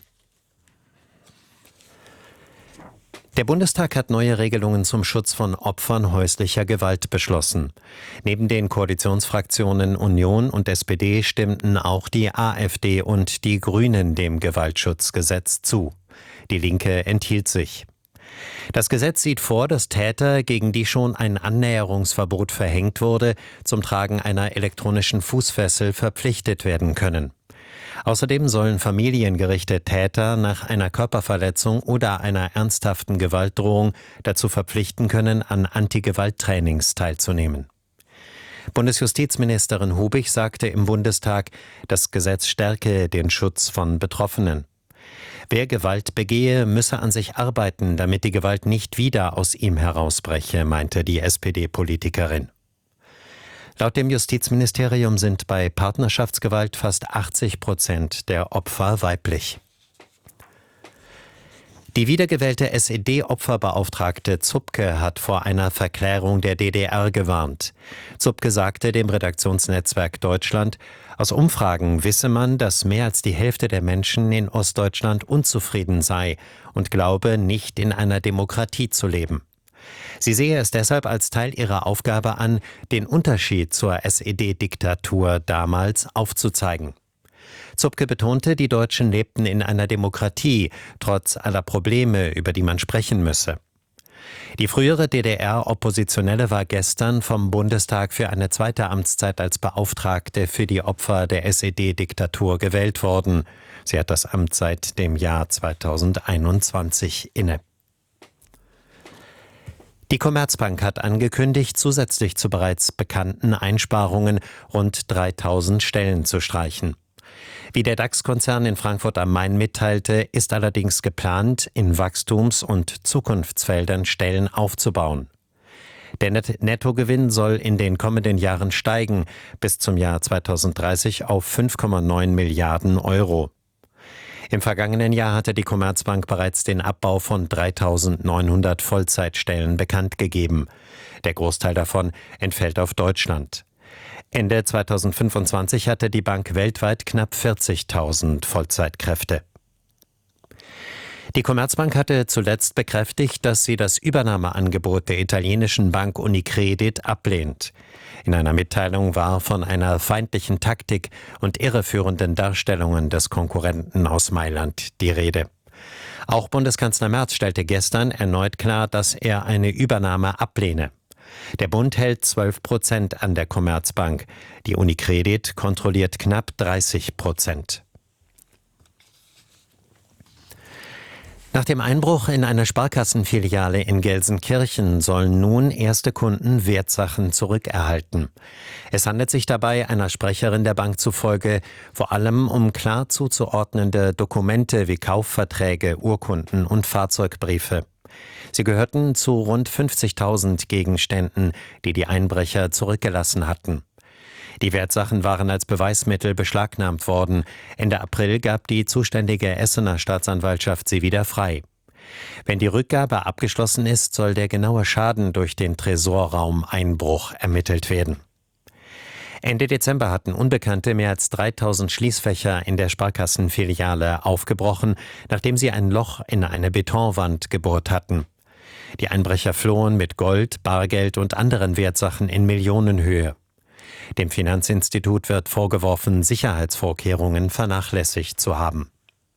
Der Bundestag hat neue Regelungen zum Schutz von Opfern häuslicher Gewalt beschlossen. Neben den Koalitionsfraktionen Union und SPD stimmten auch die AfD und die Grünen dem Gewaltschutzgesetz zu. Die Linke enthielt sich. Das Gesetz sieht vor, dass Täter, gegen die schon ein Annäherungsverbot verhängt wurde, zum Tragen einer elektronischen Fußfessel verpflichtet werden können. Außerdem sollen familiengerichte Täter nach einer Körperverletzung oder einer ernsthaften Gewaltdrohung dazu verpflichten können, an Antigewalttrainings teilzunehmen. Bundesjustizministerin Hubig sagte im Bundestag, das Gesetz stärke den Schutz von Betroffenen. Wer Gewalt begehe, müsse an sich arbeiten, damit die Gewalt nicht wieder aus ihm herausbreche, meinte die SPD-Politikerin. Laut dem Justizministerium sind bei Partnerschaftsgewalt fast 80% der Opfer weiblich. Die wiedergewählte SED-Opferbeauftragte Zupke hat vor einer Verklärung der DDR gewarnt. Zupke sagte dem Redaktionsnetzwerk Deutschland, aus Umfragen wisse man, dass mehr als die Hälfte der Menschen in Ostdeutschland unzufrieden sei und glaube, nicht in einer Demokratie zu leben. Sie sehe es deshalb als Teil ihrer Aufgabe an, den Unterschied zur SED-Diktatur damals aufzuzeigen. Zupke betonte, die Deutschen lebten in einer Demokratie, trotz aller Probleme, über die man sprechen müsse. Die frühere DDR-Oppositionelle war gestern vom Bundestag für eine zweite Amtszeit als Beauftragte für die Opfer der SED-Diktatur gewählt worden. Sie hat das Amt seit dem Jahr 2021 inne. Die Commerzbank hat angekündigt, zusätzlich zu bereits bekannten Einsparungen rund 3.000 Stellen zu streichen. Wie der DAX-Konzern in Frankfurt am Main mitteilte, ist allerdings geplant, in Wachstums- und Zukunftsfeldern Stellen aufzubauen. Der Nettogewinn soll in den kommenden Jahren steigen, bis zum Jahr 2030 auf 5,9 Milliarden Euro. Im vergangenen Jahr hatte die Commerzbank bereits den Abbau von 3.900 Vollzeitstellen bekannt gegeben. Der Großteil davon entfällt auf Deutschland. Ende 2025 hatte die Bank weltweit knapp 40.000 Vollzeitkräfte. Die Commerzbank hatte zuletzt bekräftigt, dass sie das Übernahmeangebot der italienischen Bank Unicredit ablehnt. In einer Mitteilung war von einer feindlichen Taktik und irreführenden Darstellungen des Konkurrenten aus Mailand die Rede. Auch Bundeskanzler Merz stellte gestern erneut klar, dass er eine Übernahme ablehne. Der Bund hält 12% an der Commerzbank. Die Unicredit kontrolliert knapp 30%. Nach dem Einbruch in eine Sparkassenfiliale in Gelsenkirchen sollen nun erste Kunden Wertsachen zurückerhalten. Es handelt sich dabei einer Sprecherin der Bank zufolge vor allem um klar zuzuordnende Dokumente wie Kaufverträge, Urkunden und Fahrzeugbriefe. Sie gehörten zu rund 50.000 Gegenständen, die die Einbrecher zurückgelassen hatten. Die Wertsachen waren als Beweismittel beschlagnahmt worden. Ende April gab die zuständige Essener Staatsanwaltschaft sie wieder frei. Wenn die Rückgabe abgeschlossen ist, soll der genaue Schaden durch den Tresorraumeinbruch ermittelt werden. Ende Dezember hatten Unbekannte mehr als 3.000 Schließfächer in der Sparkassenfiliale aufgebrochen, nachdem sie ein Loch in eine Betonwand gebohrt hatten. Die Einbrecher flohen mit Gold, Bargeld und anderen Wertsachen in Millionenhöhe. Dem Finanzinstitut wird vorgeworfen, Sicherheitsvorkehrungen vernachlässigt zu haben.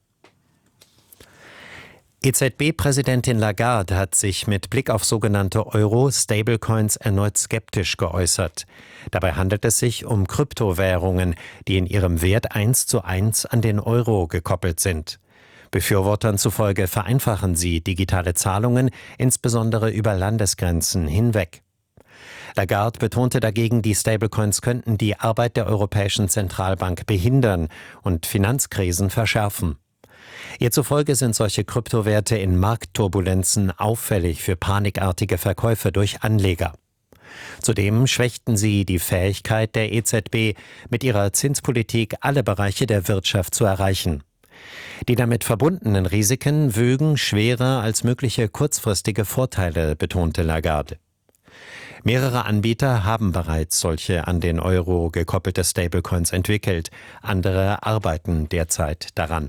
EZB-Präsidentin Lagarde hat sich mit Blick auf sogenannte Euro-Stablecoins erneut skeptisch geäußert. Dabei handelt es sich um Kryptowährungen, die in ihrem Wert 1:1 an den Euro gekoppelt sind. Befürwortern zufolge vereinfachen sie digitale Zahlungen, insbesondere über Landesgrenzen hinweg. Lagarde betonte dagegen, die Stablecoins könnten die Arbeit der Europäischen Zentralbank behindern und Finanzkrisen verschärfen. Ihr zufolge sind solche Kryptowerte in Marktturbulenzen auffällig für panikartige Verkäufe durch Anleger. Zudem schwächten sie die Fähigkeit der EZB, mit ihrer Zinspolitik alle Bereiche der Wirtschaft zu erreichen. Die damit verbundenen Risiken wögen schwerer als mögliche kurzfristige Vorteile, betonte Lagarde. Mehrere Anbieter haben bereits solche an den Euro gekoppelte Stablecoins entwickelt. Andere arbeiten derzeit daran.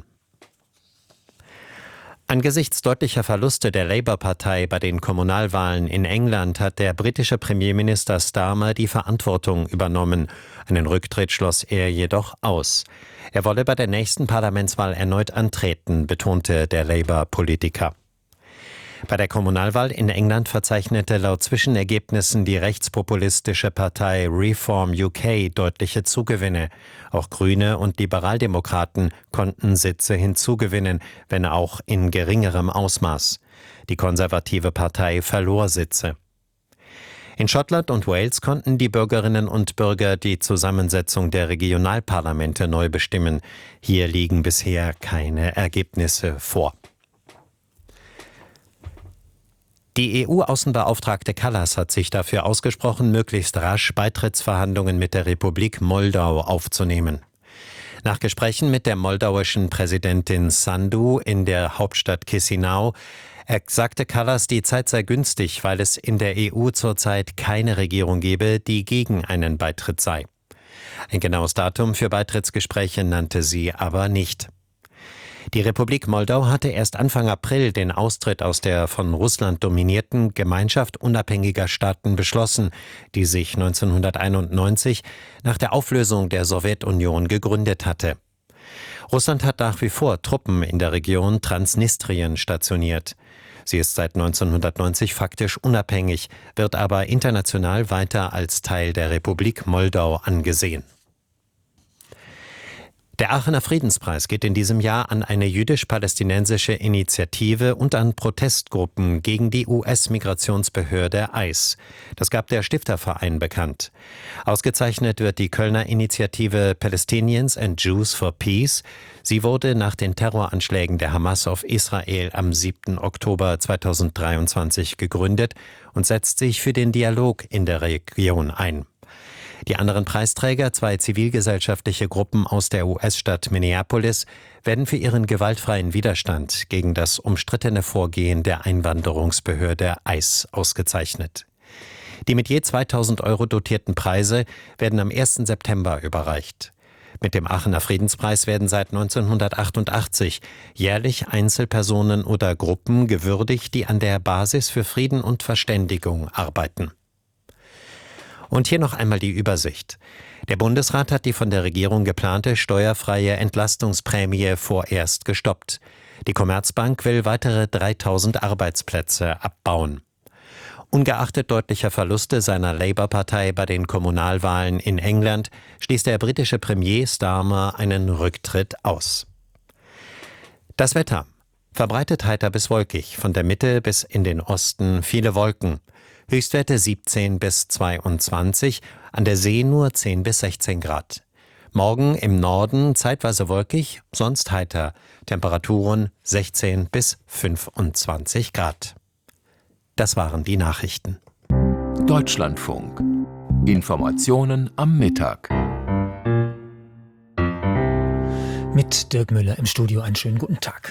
Angesichts deutlicher Verluste der Labour-Partei bei den Kommunalwahlen in England hat der britische Premierminister Starmer die Verantwortung übernommen. Einen Rücktritt schloss er jedoch aus. Er wolle bei der nächsten Parlamentswahl erneut antreten, betonte der Labour-Politiker. Bei der Kommunalwahl in England verzeichnete laut Zwischenergebnissen die rechtspopulistische Partei Reform UK deutliche Zugewinne. Auch Grüne und Liberaldemokraten konnten Sitze hinzugewinnen, wenn auch in geringerem Ausmaß. Die konservative Partei verlor Sitze. In Schottland und Wales konnten die Bürgerinnen und Bürger die Zusammensetzung der Regionalparlamente neu bestimmen. Hier liegen bisher keine Ergebnisse vor. Die EU-Außenbeauftragte Kallas hat sich dafür ausgesprochen, möglichst rasch Beitrittsverhandlungen mit der Republik Moldau aufzunehmen. Nach Gesprächen mit der moldauischen Präsidentin Sandu in der Hauptstadt Chișinău sagte Kallas, die Zeit sei günstig, weil es in der EU zurzeit keine Regierung gebe, die gegen einen Beitritt sei. Ein genaues Datum für Beitrittsgespräche nannte sie aber nicht. Die Republik Moldau hatte erst Anfang April den Austritt aus der von Russland dominierten Gemeinschaft unabhängiger Staaten beschlossen, die sich 1991 nach der Auflösung der Sowjetunion gegründet hatte. Russland hat nach wie vor Truppen in der Region Transnistrien stationiert. Sie ist seit 1990 faktisch unabhängig, wird aber international weiter als Teil der Republik Moldau angesehen. Der Aachener Friedenspreis geht in diesem Jahr an eine jüdisch-palästinensische Initiative und an Protestgruppen gegen die US-Migrationsbehörde ICE. Das gab der Stifterverein bekannt. Ausgezeichnet wird die Kölner Initiative Palestinians and Jews for Peace. Sie wurde nach den Terroranschlägen der Hamas auf Israel am 7. Oktober 2023 gegründet und setzt sich für den Dialog in der Region ein. Die anderen Preisträger, zwei zivilgesellschaftliche Gruppen aus der US-Stadt Minneapolis, werden für ihren gewaltfreien Widerstand gegen das umstrittene Vorgehen der Einwanderungsbehörde ICE ausgezeichnet. Die mit je 2.000 € dotierten Preise werden am 1. September überreicht. Mit dem Aachener Friedenspreis werden seit 1988 jährlich Einzelpersonen oder Gruppen gewürdigt, die an der Basis für Frieden und Verständigung arbeiten. Und hier noch einmal die Übersicht. Der Bundesrat hat die von der Regierung geplante steuerfreie Entlastungsprämie vorerst gestoppt. Die Commerzbank will weitere 3.000 Arbeitsplätze abbauen. Ungeachtet deutlicher Verluste seiner Labour-Partei bei den Kommunalwahlen in England schließt der britische Premier Starmer einen Rücktritt aus. Das Wetter. Verbreitet heiter bis wolkig, von der Mitte bis in den Osten viele Wolken. Höchstwerte 17 bis 22, an der See nur 10 bis 16 Grad. Morgen im Norden zeitweise wolkig, sonst heiter. Temperaturen 16 bis 25 Grad. Das waren die Nachrichten. Deutschlandfunk. Informationen am Mittag. Mit Dirk Müller im Studio einen schönen guten Tag.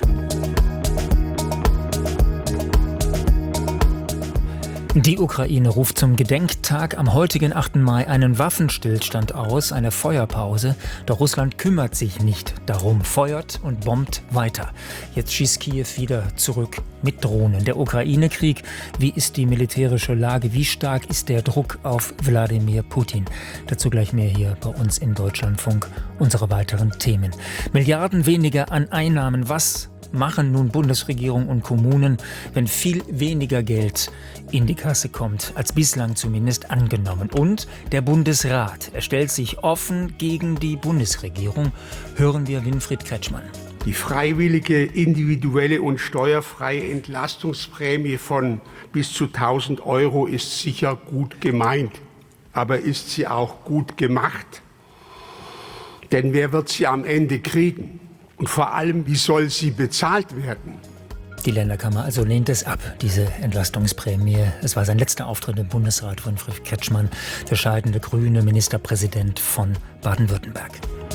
Die Ukraine ruft zum Gedenktag am heutigen 8. Mai einen Waffenstillstand aus, eine Feuerpause. Doch Russland kümmert sich nicht darum, feuert und bombt weiter. Jetzt schießt Kiew wieder zurück mit Drohnen. Der Ukraine-Krieg, wie ist die militärische Lage, wie stark ist der Druck auf Wladimir Putin? Dazu gleich mehr hier bei uns in Deutschlandfunk, unsere weiteren Themen. Milliarden weniger an Einnahmen, was machen nun Bundesregierung und Kommunen, wenn viel weniger Geld in die Kasse kommt, als bislang zumindest angenommen. Und der Bundesrat, er stellt sich offen gegen die Bundesregierung. Hören wir Winfried Kretschmann. Die freiwillige, individuelle und steuerfreie Entlastungsprämie von bis zu 1.000 € ist sicher gut gemeint. Aber ist sie auch gut gemacht? Denn wer wird sie am Ende kriegen? Und vor allem, wie soll sie bezahlt werden? Die Länderkammer also lehnt es ab, diese Entlastungsprämie. Es war sein letzter Auftritt im Bundesrat, Winfried Kretschmann, der scheidende grüne Ministerpräsident von Baden-Württemberg.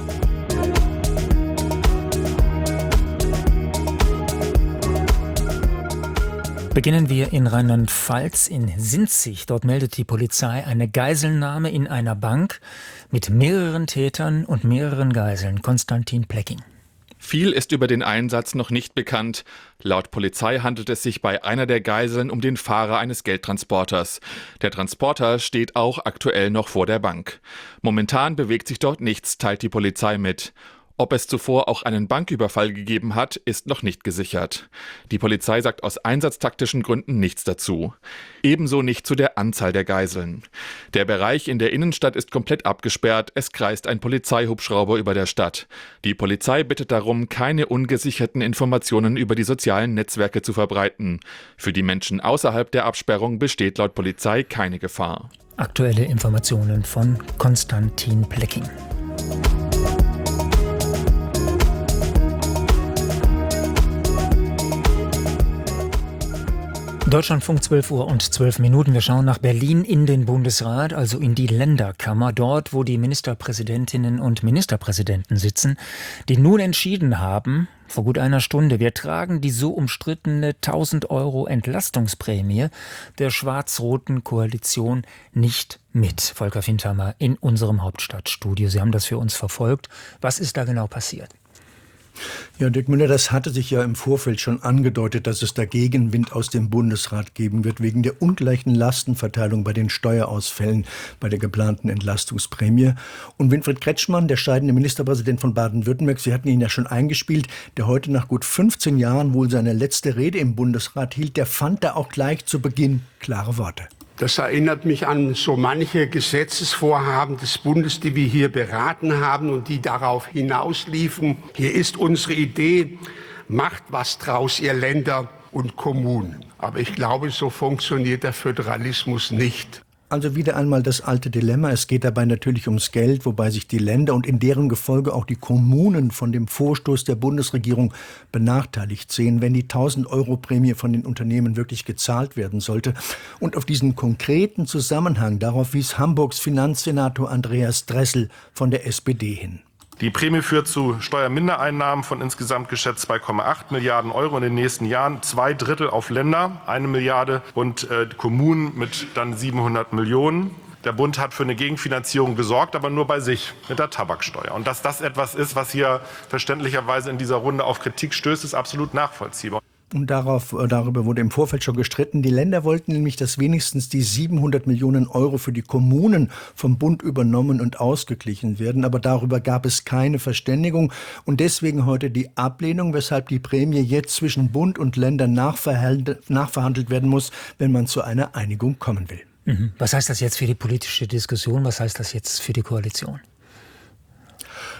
Beginnen wir in Rheinland-Pfalz in Sinzig. Dort meldet die Polizei eine Geiselnahme in einer Bank mit mehreren Tätern und mehreren Geiseln. Konstantin Plecking. Viel ist über den Einsatz noch nicht bekannt. Laut Polizei handelt es sich bei einer der Geiseln um den Fahrer eines Geldtransporters. Der Transporter steht auch aktuell noch vor der Bank. Momentan bewegt sich dort nichts, teilt die Polizei mit. Ob es zuvor auch einen Banküberfall gegeben hat, ist noch nicht gesichert. Die Polizei sagt aus einsatztaktischen Gründen nichts dazu. Ebenso nicht zu der Anzahl der Geiseln. Der Bereich in der Innenstadt ist komplett abgesperrt, es kreist ein Polizeihubschrauber über der Stadt. Die Polizei bittet darum, keine ungesicherten Informationen über die sozialen Netzwerke zu verbreiten. Für die Menschen außerhalb der Absperrung besteht laut Polizei keine Gefahr. Aktuelle Informationen von Konstantin Plecking. Deutschlandfunk 12:12 Uhr. Wir schauen nach Berlin in den Bundesrat, also in die Länderkammer, dort, wo die Ministerpräsidentinnen und Ministerpräsidenten sitzen, die nun entschieden haben, vor gut einer Stunde, wir tragen die so umstrittene 1.000 € Entlastungsprämie der schwarz-roten Koalition nicht mit. Volker Findhammer in unserem Hauptstadtstudio. Sie haben das für uns verfolgt. Was ist da genau passiert? Ja, Dirk Müller, das hatte sich ja im Vorfeld schon angedeutet, dass es da Gegenwind aus dem Bundesrat geben wird, wegen der ungleichen Lastenverteilung bei den Steuerausfällen bei der geplanten Entlastungsprämie. Und Winfried Kretschmann, der scheidende Ministerpräsident von Baden-Württemberg, Sie hatten ihn ja schon eingespielt, der heute nach gut 15 Jahren wohl seine letzte Rede im Bundesrat hielt, der fand da auch gleich zu Beginn klare Worte. Das erinnert mich an so manche Gesetzesvorhaben des Bundes, die wir hier beraten haben und die darauf hinausliefen. Hier ist unsere Idee, macht was draus, ihr Länder und Kommunen. Aber ich glaube, so funktioniert der Föderalismus nicht. Also wieder einmal das alte Dilemma. Es geht dabei natürlich ums Geld, wobei sich die Länder und in deren Gefolge auch die Kommunen von dem Vorstoß der Bundesregierung benachteiligt sehen, wenn die 1.000 € Prämie von den Unternehmen wirklich gezahlt werden sollte. Und auf diesen konkreten Zusammenhang, darauf wies Hamburgs Finanzsenator Andreas Dressel von der SPD hin. Die Prämie führt zu Steuermindereinnahmen von insgesamt geschätzt 2,8 Milliarden € in den nächsten Jahren. 2/3 auf Länder, 1 Milliarde und Kommunen mit dann 700 Millionen. Der Bund hat für eine Gegenfinanzierung gesorgt, aber nur bei sich mit der Tabaksteuer. Und dass das etwas ist, was hier verständlicherweise in dieser Runde auf Kritik stößt, ist absolut nachvollziehbar. Und darüber wurde im Vorfeld schon gestritten. Die Länder wollten nämlich, dass wenigstens die 700 Millionen € für die Kommunen vom Bund übernommen und ausgeglichen werden. Aber darüber gab es keine Verständigung. Und deswegen heute die Ablehnung, weshalb die Prämie jetzt zwischen Bund und Ländern nachverhandelt werden muss, wenn man zu einer Einigung kommen will. Was heißt das jetzt für die politische Diskussion? Was heißt das jetzt für die Koalition?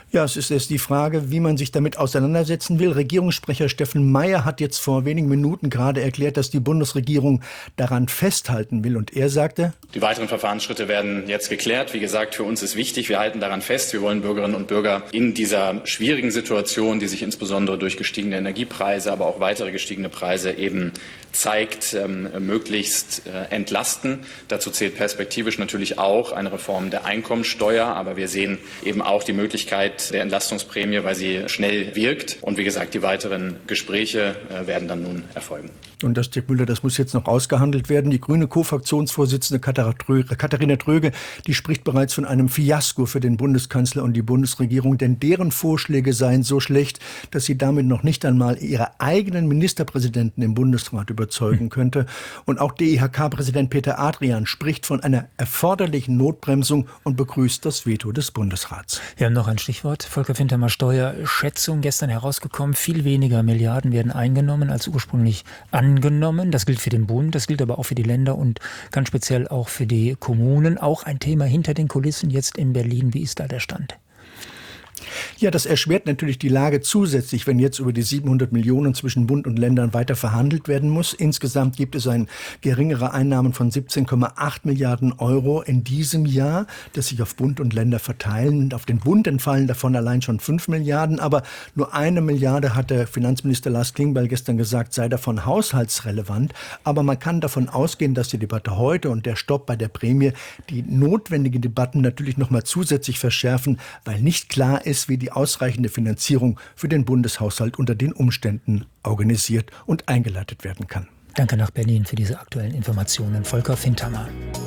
Ja, es ist erst die Frage, wie man sich damit auseinandersetzen will. Regierungssprecher Steffen Meier hat jetzt vor wenigen Minuten gerade erklärt, dass die Bundesregierung daran festhalten will. Und er sagte: Die weiteren Verfahrensschritte werden jetzt geklärt. Wie gesagt, für uns ist wichtig, wir halten daran fest. Wir wollen Bürgerinnen und Bürger in dieser schwierigen Situation, die sich insbesondere durch gestiegene Energiepreise, aber auch weitere gestiegene Preise eben zeigt, möglichst entlasten. Dazu zählt perspektivisch natürlich auch eine Reform der Einkommensteuer. Aber wir sehen eben auch die Möglichkeit der Entlastungsprämie, weil sie schnell wirkt. Und wie gesagt, die weiteren Gespräche werden dann nun erfolgen. Und das, Dirk Müller, das muss jetzt noch ausgehandelt werden. Die grüne Co-Fraktionsvorsitzende Katharina Tröge, die spricht bereits von einem Fiasko für den Bundeskanzler und die Bundesregierung, denn deren Vorschläge seien so schlecht, dass sie damit noch nicht einmal ihre eigenen Ministerpräsidenten im Bundesrat überzeugen könnte. Und auch DIHK-Präsident Peter Adrian spricht von einer erforderlichen Notbremsung und begrüßt das Veto des Bundesrats. Wir haben noch ein Stichwort. Volker Fintermer, Steuerschätzung gestern herausgekommen. Viel weniger Milliarden werden eingenommen als ursprünglich angenommen. Das gilt für den Bund, das gilt aber auch für die Länder und ganz speziell auch für die Kommunen. Auch ein Thema hinter den Kulissen jetzt in Berlin. Wie ist da der Stand? Ja, das erschwert natürlich die Lage zusätzlich, wenn jetzt über die 700 Millionen zwischen Bund und Ländern weiter verhandelt werden muss. Insgesamt gibt es geringere Einnahmen von 17,8 Milliarden Euro in diesem Jahr, das sich auf Bund und Länder verteilen. Auf den Bund entfallen davon allein schon 5 Milliarden, aber nur 1 Milliarde hat der Finanzminister Lars Klingbeil gestern gesagt, sei davon haushaltsrelevant. Aber man kann davon ausgehen, dass die Debatte heute und der Stopp bei der Prämie die notwendigen Debatten natürlich noch mal zusätzlich verschärfen, weil nicht klar ist, wie die ausreichende Finanzierung für den Bundeshaushalt unter den Umständen organisiert und eingeleitet werden kann. Danke nach Berlin für diese aktuellen Informationen. Volker Fintermer.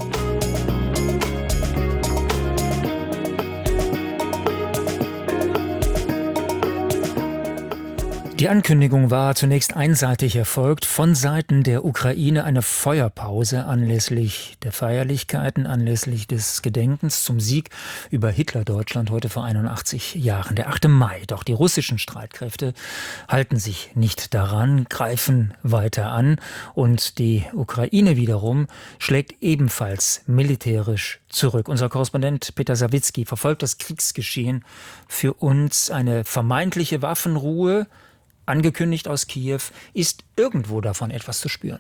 Die Ankündigung war zunächst einseitig erfolgt von Seiten der Ukraine, eine Feuerpause anlässlich der Feierlichkeiten, anlässlich des Gedenkens zum Sieg über Hitler-Deutschland heute vor 81 Jahren, der 8. Mai. Doch die russischen Streitkräfte halten sich nicht daran, greifen weiter an und die Ukraine wiederum schlägt ebenfalls militärisch zurück. Unser Korrespondent Peter Sawicki verfolgt das Kriegsgeschehen für uns. Eine vermeintliche Waffenruhe, angekündigt aus Kiew, ist irgendwo davon etwas zu spüren?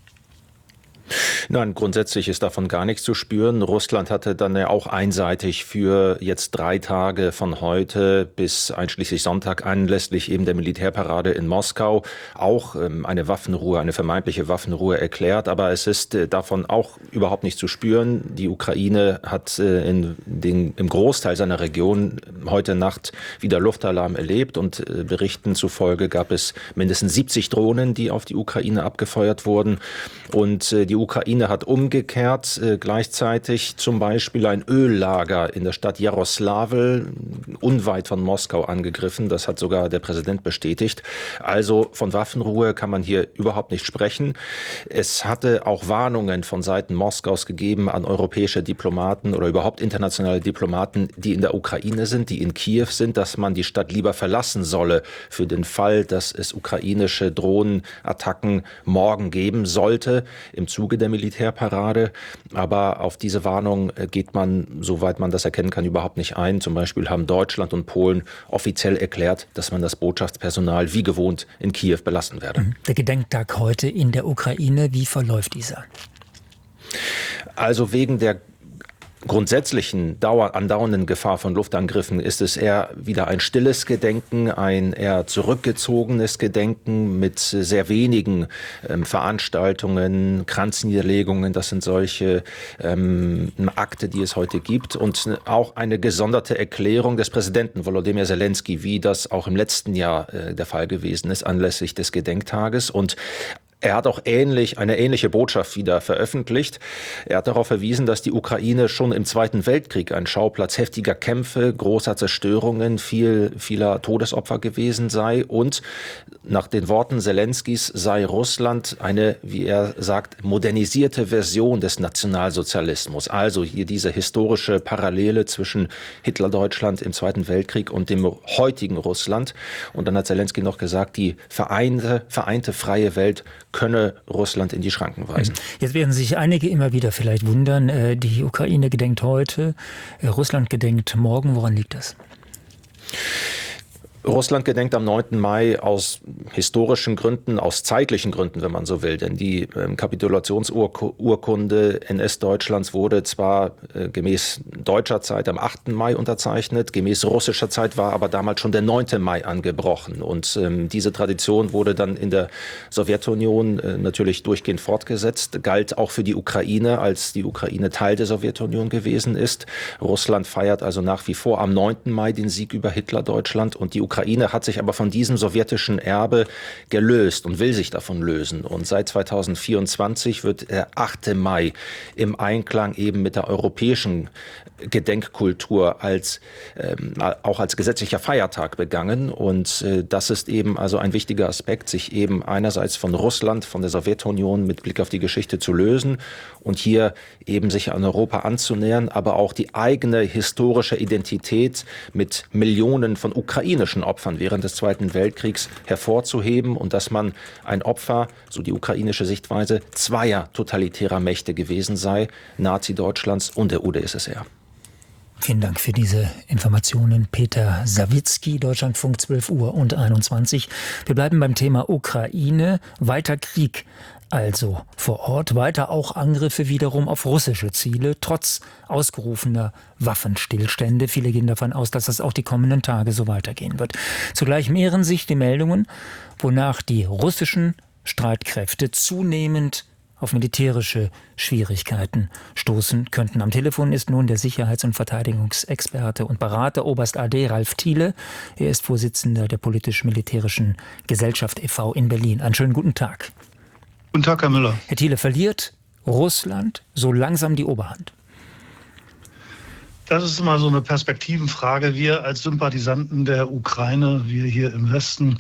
Nein, grundsätzlich ist davon gar nichts zu spüren. Russland hatte dann ja auch einseitig für jetzt 3 Tage von heute bis einschließlich Sonntag anlässlich eben der Militärparade in Moskau auch eine Waffenruhe, eine vermeintliche Waffenruhe erklärt. Aber es ist davon auch überhaupt nicht zu spüren. Die Ukraine hat im Großteil seiner Region heute Nacht wieder Luftalarm erlebt und Berichten zufolge gab es mindestens 70 Drohnen, die auf die Ukraine abgefeuert wurden. Und die Ukraine hat umgekehrt gleichzeitig zum Beispiel ein Öllager in der Stadt Jaroslawl unweit von Moskau angegriffen. Das hat sogar der Präsident bestätigt. Also von Waffenruhe kann man hier überhaupt nicht sprechen. Es hatte auch Warnungen von Seiten Moskaus gegeben an europäische Diplomaten oder überhaupt internationale Diplomaten, die in der Ukraine sind, die in Kiew sind, dass man die Stadt lieber verlassen solle für den Fall, dass es ukrainische Drohnenattacken morgen geben sollte im Zuge der Militärparade. Aber auf diese Warnung geht man, soweit man das erkennen kann, überhaupt nicht ein. Zum Beispiel haben Deutschland und Polen offiziell erklärt, dass man das Botschaftspersonal wie gewohnt in Kiew belassen werde. Der Gedenktag heute in der Ukraine, wie verläuft dieser? Also wegen der grundsätzlichen andauernden Gefahr von Luftangriffen ist es eher wieder ein stilles Gedenken, ein eher zurückgezogenes Gedenken mit sehr wenigen Veranstaltungen, Kranzniederlegungen. Das sind solche Akte, die es heute gibt. Und auch eine gesonderte Erklärung des Präsidenten Volodymyr Zelensky, wie das auch im letzten Jahr der Fall gewesen ist, anlässlich des Gedenktages. Und er hat auch eine ähnliche Botschaft wieder veröffentlicht. Er hat darauf verwiesen, dass die Ukraine schon im Zweiten Weltkrieg ein Schauplatz heftiger Kämpfe, großer Zerstörungen, vieler Todesopfer gewesen sei. Und nach den Worten Zelenskys sei Russland eine, wie er sagt, modernisierte Version des Nationalsozialismus. Also hier diese historische Parallele zwischen Hitler-Deutschland im Zweiten Weltkrieg und dem heutigen Russland. Und dann hat Zelensky noch gesagt, die vereinte freie Welt könne Russland in die Schranken weisen. Jetzt werden sich einige immer wieder vielleicht wundern, die Ukraine gedenkt heute, Russland gedenkt morgen. Woran liegt das? Russland gedenkt am 9. Mai aus historischen Gründen, aus zeitlichen Gründen, wenn man so will. Denn die Kapitulationsurkunde NS-Deutschlands wurde zwar gemäß deutscher Zeit am 8. Mai unterzeichnet, gemäß russischer Zeit war aber damals schon der 9. Mai angebrochen. Und diese Tradition wurde dann in der Sowjetunion natürlich durchgehend fortgesetzt, galt auch für die Ukraine, als die Ukraine Teil der Sowjetunion gewesen ist. Russland feiert also nach wie vor am 9. Mai den Sieg über Hitler-Deutschland und die Ukraine hat sich aber von diesem sowjetischen Erbe gelöst und will sich davon lösen. Und seit 2024 wird der 8. Mai im Einklang eben mit der europäischen Gedenkkultur auch als gesetzlicher Feiertag begangen. Und das ist eben also ein wichtiger Aspekt, sich eben einerseits von Russland, von der Sowjetunion mit Blick auf die Geschichte zu lösen und hier eben sich an Europa anzunähern, aber auch die eigene historische Identität mit Millionen von ukrainischen Opfern während des Zweiten Weltkriegs hervorzuheben und dass man ein Opfer, so die ukrainische Sichtweise, zweier totalitärer Mächte gewesen sei, Nazi-Deutschlands und der UdSSR. Vielen Dank für diese Informationen. Peter Sawicki, Deutschlandfunk, 12:21 Uhr. Wir bleiben beim Thema Ukraine. Weiter Krieg. Also vor Ort weiter auch Angriffe wiederum auf russische Ziele, trotz ausgerufener Waffenstillstände. Viele gehen davon aus, dass das auch die kommenden Tage so weitergehen wird. Zugleich mehren sich die Meldungen, wonach die russischen Streitkräfte zunehmend auf militärische Schwierigkeiten stoßen könnten. Am Telefon ist nun der Sicherheits- und Verteidigungsexperte und Berater Oberst AD Ralf Thiele. Er ist Vorsitzender der Politisch-Militärischen Gesellschaft e.V. in Berlin. Einen schönen guten Tag. Guten Tag, Herr Müller. Herr Thiele, verliert Russland so langsam die Oberhand? Das ist immer so eine Perspektivenfrage. Wir als Sympathisanten der Ukraine, wir hier im Westen,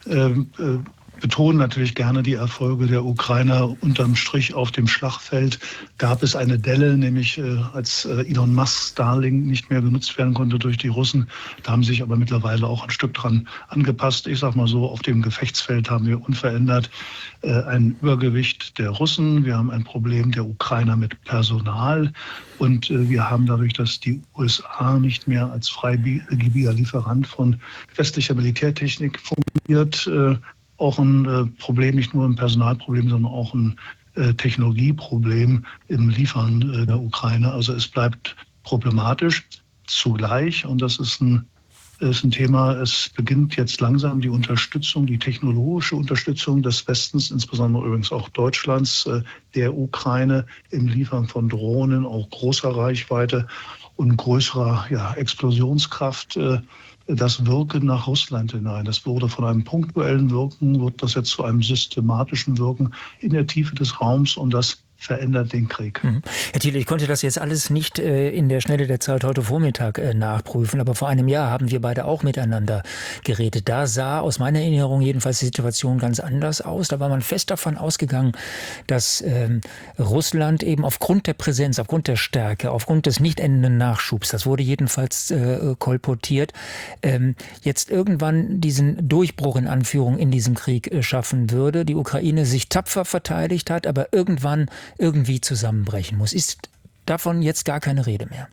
betonen natürlich gerne die Erfolge der Ukrainer. Unterm Strich auf dem Schlachtfeld gab es eine Delle, nämlich als Elon Musk Starlink nicht mehr genutzt werden konnte durch die Russen. Da haben sich aber mittlerweile auch ein Stück dran angepasst. Ich sag mal so, auf dem Gefechtsfeld haben wir unverändert ein Übergewicht der Russen. Wir haben ein Problem der Ukrainer mit Personal. Und wir haben dadurch, dass die USA nicht mehr als freigebiger Lieferant von westlicher Militärtechnik fungiert, auch ein Problem, nicht nur ein Personalproblem, sondern auch ein Technologieproblem im Liefern der Ukraine. Also es bleibt problematisch. Zugleich, und das ist ein Thema, es beginnt jetzt langsam die Unterstützung, die technologische Unterstützung des Westens, insbesondere übrigens auch Deutschlands, der Ukraine im Liefern von Drohnen, auch großer Reichweite und größerer Explosionskraft. Das Wirken nach Russland hinein. Das wurde von einem punktuellen Wirken, wird das jetzt zu einem systematischen Wirken in der Tiefe des Raums und das verändert den Krieg. Herr Thiele, ich konnte das jetzt alles nicht in der Schnelle der Zeit heute Vormittag nachprüfen, aber vor einem Jahr haben wir beide auch miteinander geredet. Da sah aus meiner Erinnerung jedenfalls die Situation ganz anders aus. Da war man fest davon ausgegangen, dass Russland eben aufgrund der Präsenz, aufgrund der Stärke, aufgrund des nicht endenden Nachschubs, das wurde jedenfalls kolportiert, jetzt irgendwann diesen Durchbruch in Anführung in diesem Krieg schaffen würde. Die Ukraine sich tapfer verteidigt hat, aber irgendwann irgendwie zusammenbrechen muss. Ist davon jetzt gar keine Rede mehr?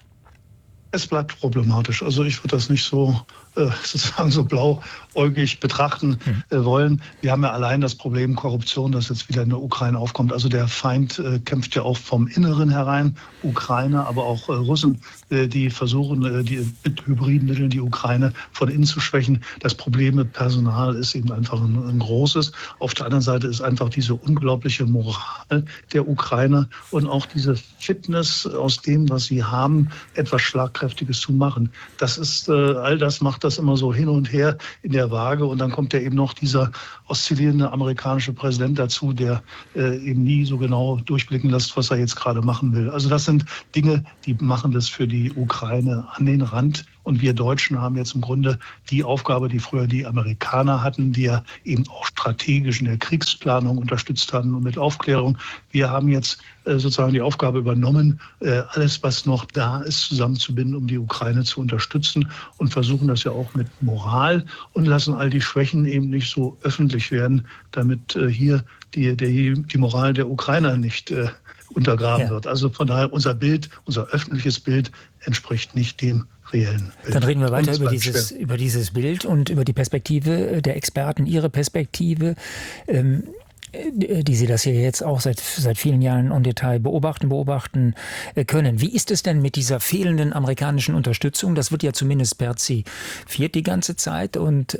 Es bleibt problematisch. Also ich würde das nicht so sozusagen so blauäugig betrachten wollen. Wir haben ja allein das Problem Korruption, das jetzt wieder in der Ukraine aufkommt. Also der Feind kämpft ja auch vom Inneren herein. Ukrainer, aber auch Russen, die versuchen, die mit hybriden Mitteln die Ukraine von innen zu schwächen. Das Problem mit Personal ist eben einfach ein großes. Auf der anderen Seite ist einfach diese unglaubliche Moral der Ukrainer und auch diese Fitness aus dem, was sie haben, etwas Schlagkräftiges zu machen. Das ist, all das macht das immer so hin und her in der Waage. Und dann kommt ja eben noch dieser oszillierende amerikanische Präsident dazu, der eben nie so genau durchblicken lässt, was er jetzt gerade machen will. Also das sind Dinge, die machen das für die Ukraine an den Rand. Und wir Deutschen haben jetzt im Grunde die Aufgabe, die früher die Amerikaner hatten, die ja eben auch strategisch in der Kriegsplanung unterstützt hatten und mit Aufklärung. Wir haben jetzt sozusagen die Aufgabe übernommen, alles, was noch da ist, zusammenzubinden, um die Ukraine zu unterstützen und versuchen das ja auch mit Moral und lassen all die Schwächen eben nicht so öffentlich werden, damit hier die Moral der Ukrainer nicht untergraben wird. Also von daher unser Bild, unser öffentliches Bild entspricht nicht dem reellen Bild. Dann reden wir weiter Uns über dieses Bild und über die Perspektive der Experten, ihre Perspektive, die Sie das hier jetzt auch seit vielen Jahren en Detail beobachten können. Wie ist es denn mit dieser fehlenden amerikanischen Unterstützung? Das wird ja zumindest perzipiert die ganze Zeit und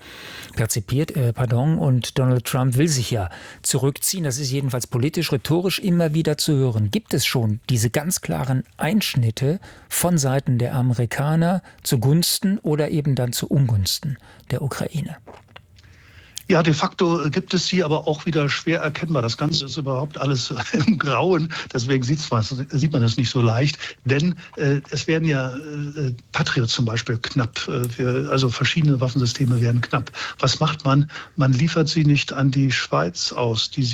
und Donald Trump will sich ja zurückziehen. Das ist jedenfalls politisch, rhetorisch immer wieder zu hören. Gibt es schon diese ganz klaren Einschnitte von Seiten der Amerikaner zugunsten oder eben dann zu Ungunsten der Ukraine? Ja, de facto gibt es sie, aber auch wieder schwer erkennbar. Das Ganze ist überhaupt alles im Grauen. Deswegen sieht man es nicht so leicht. Denn es werden ja Patriot zum Beispiel knapp. Also verschiedene Waffensysteme werden knapp. Was macht man? Man liefert sie nicht an die Schweiz aus, die sie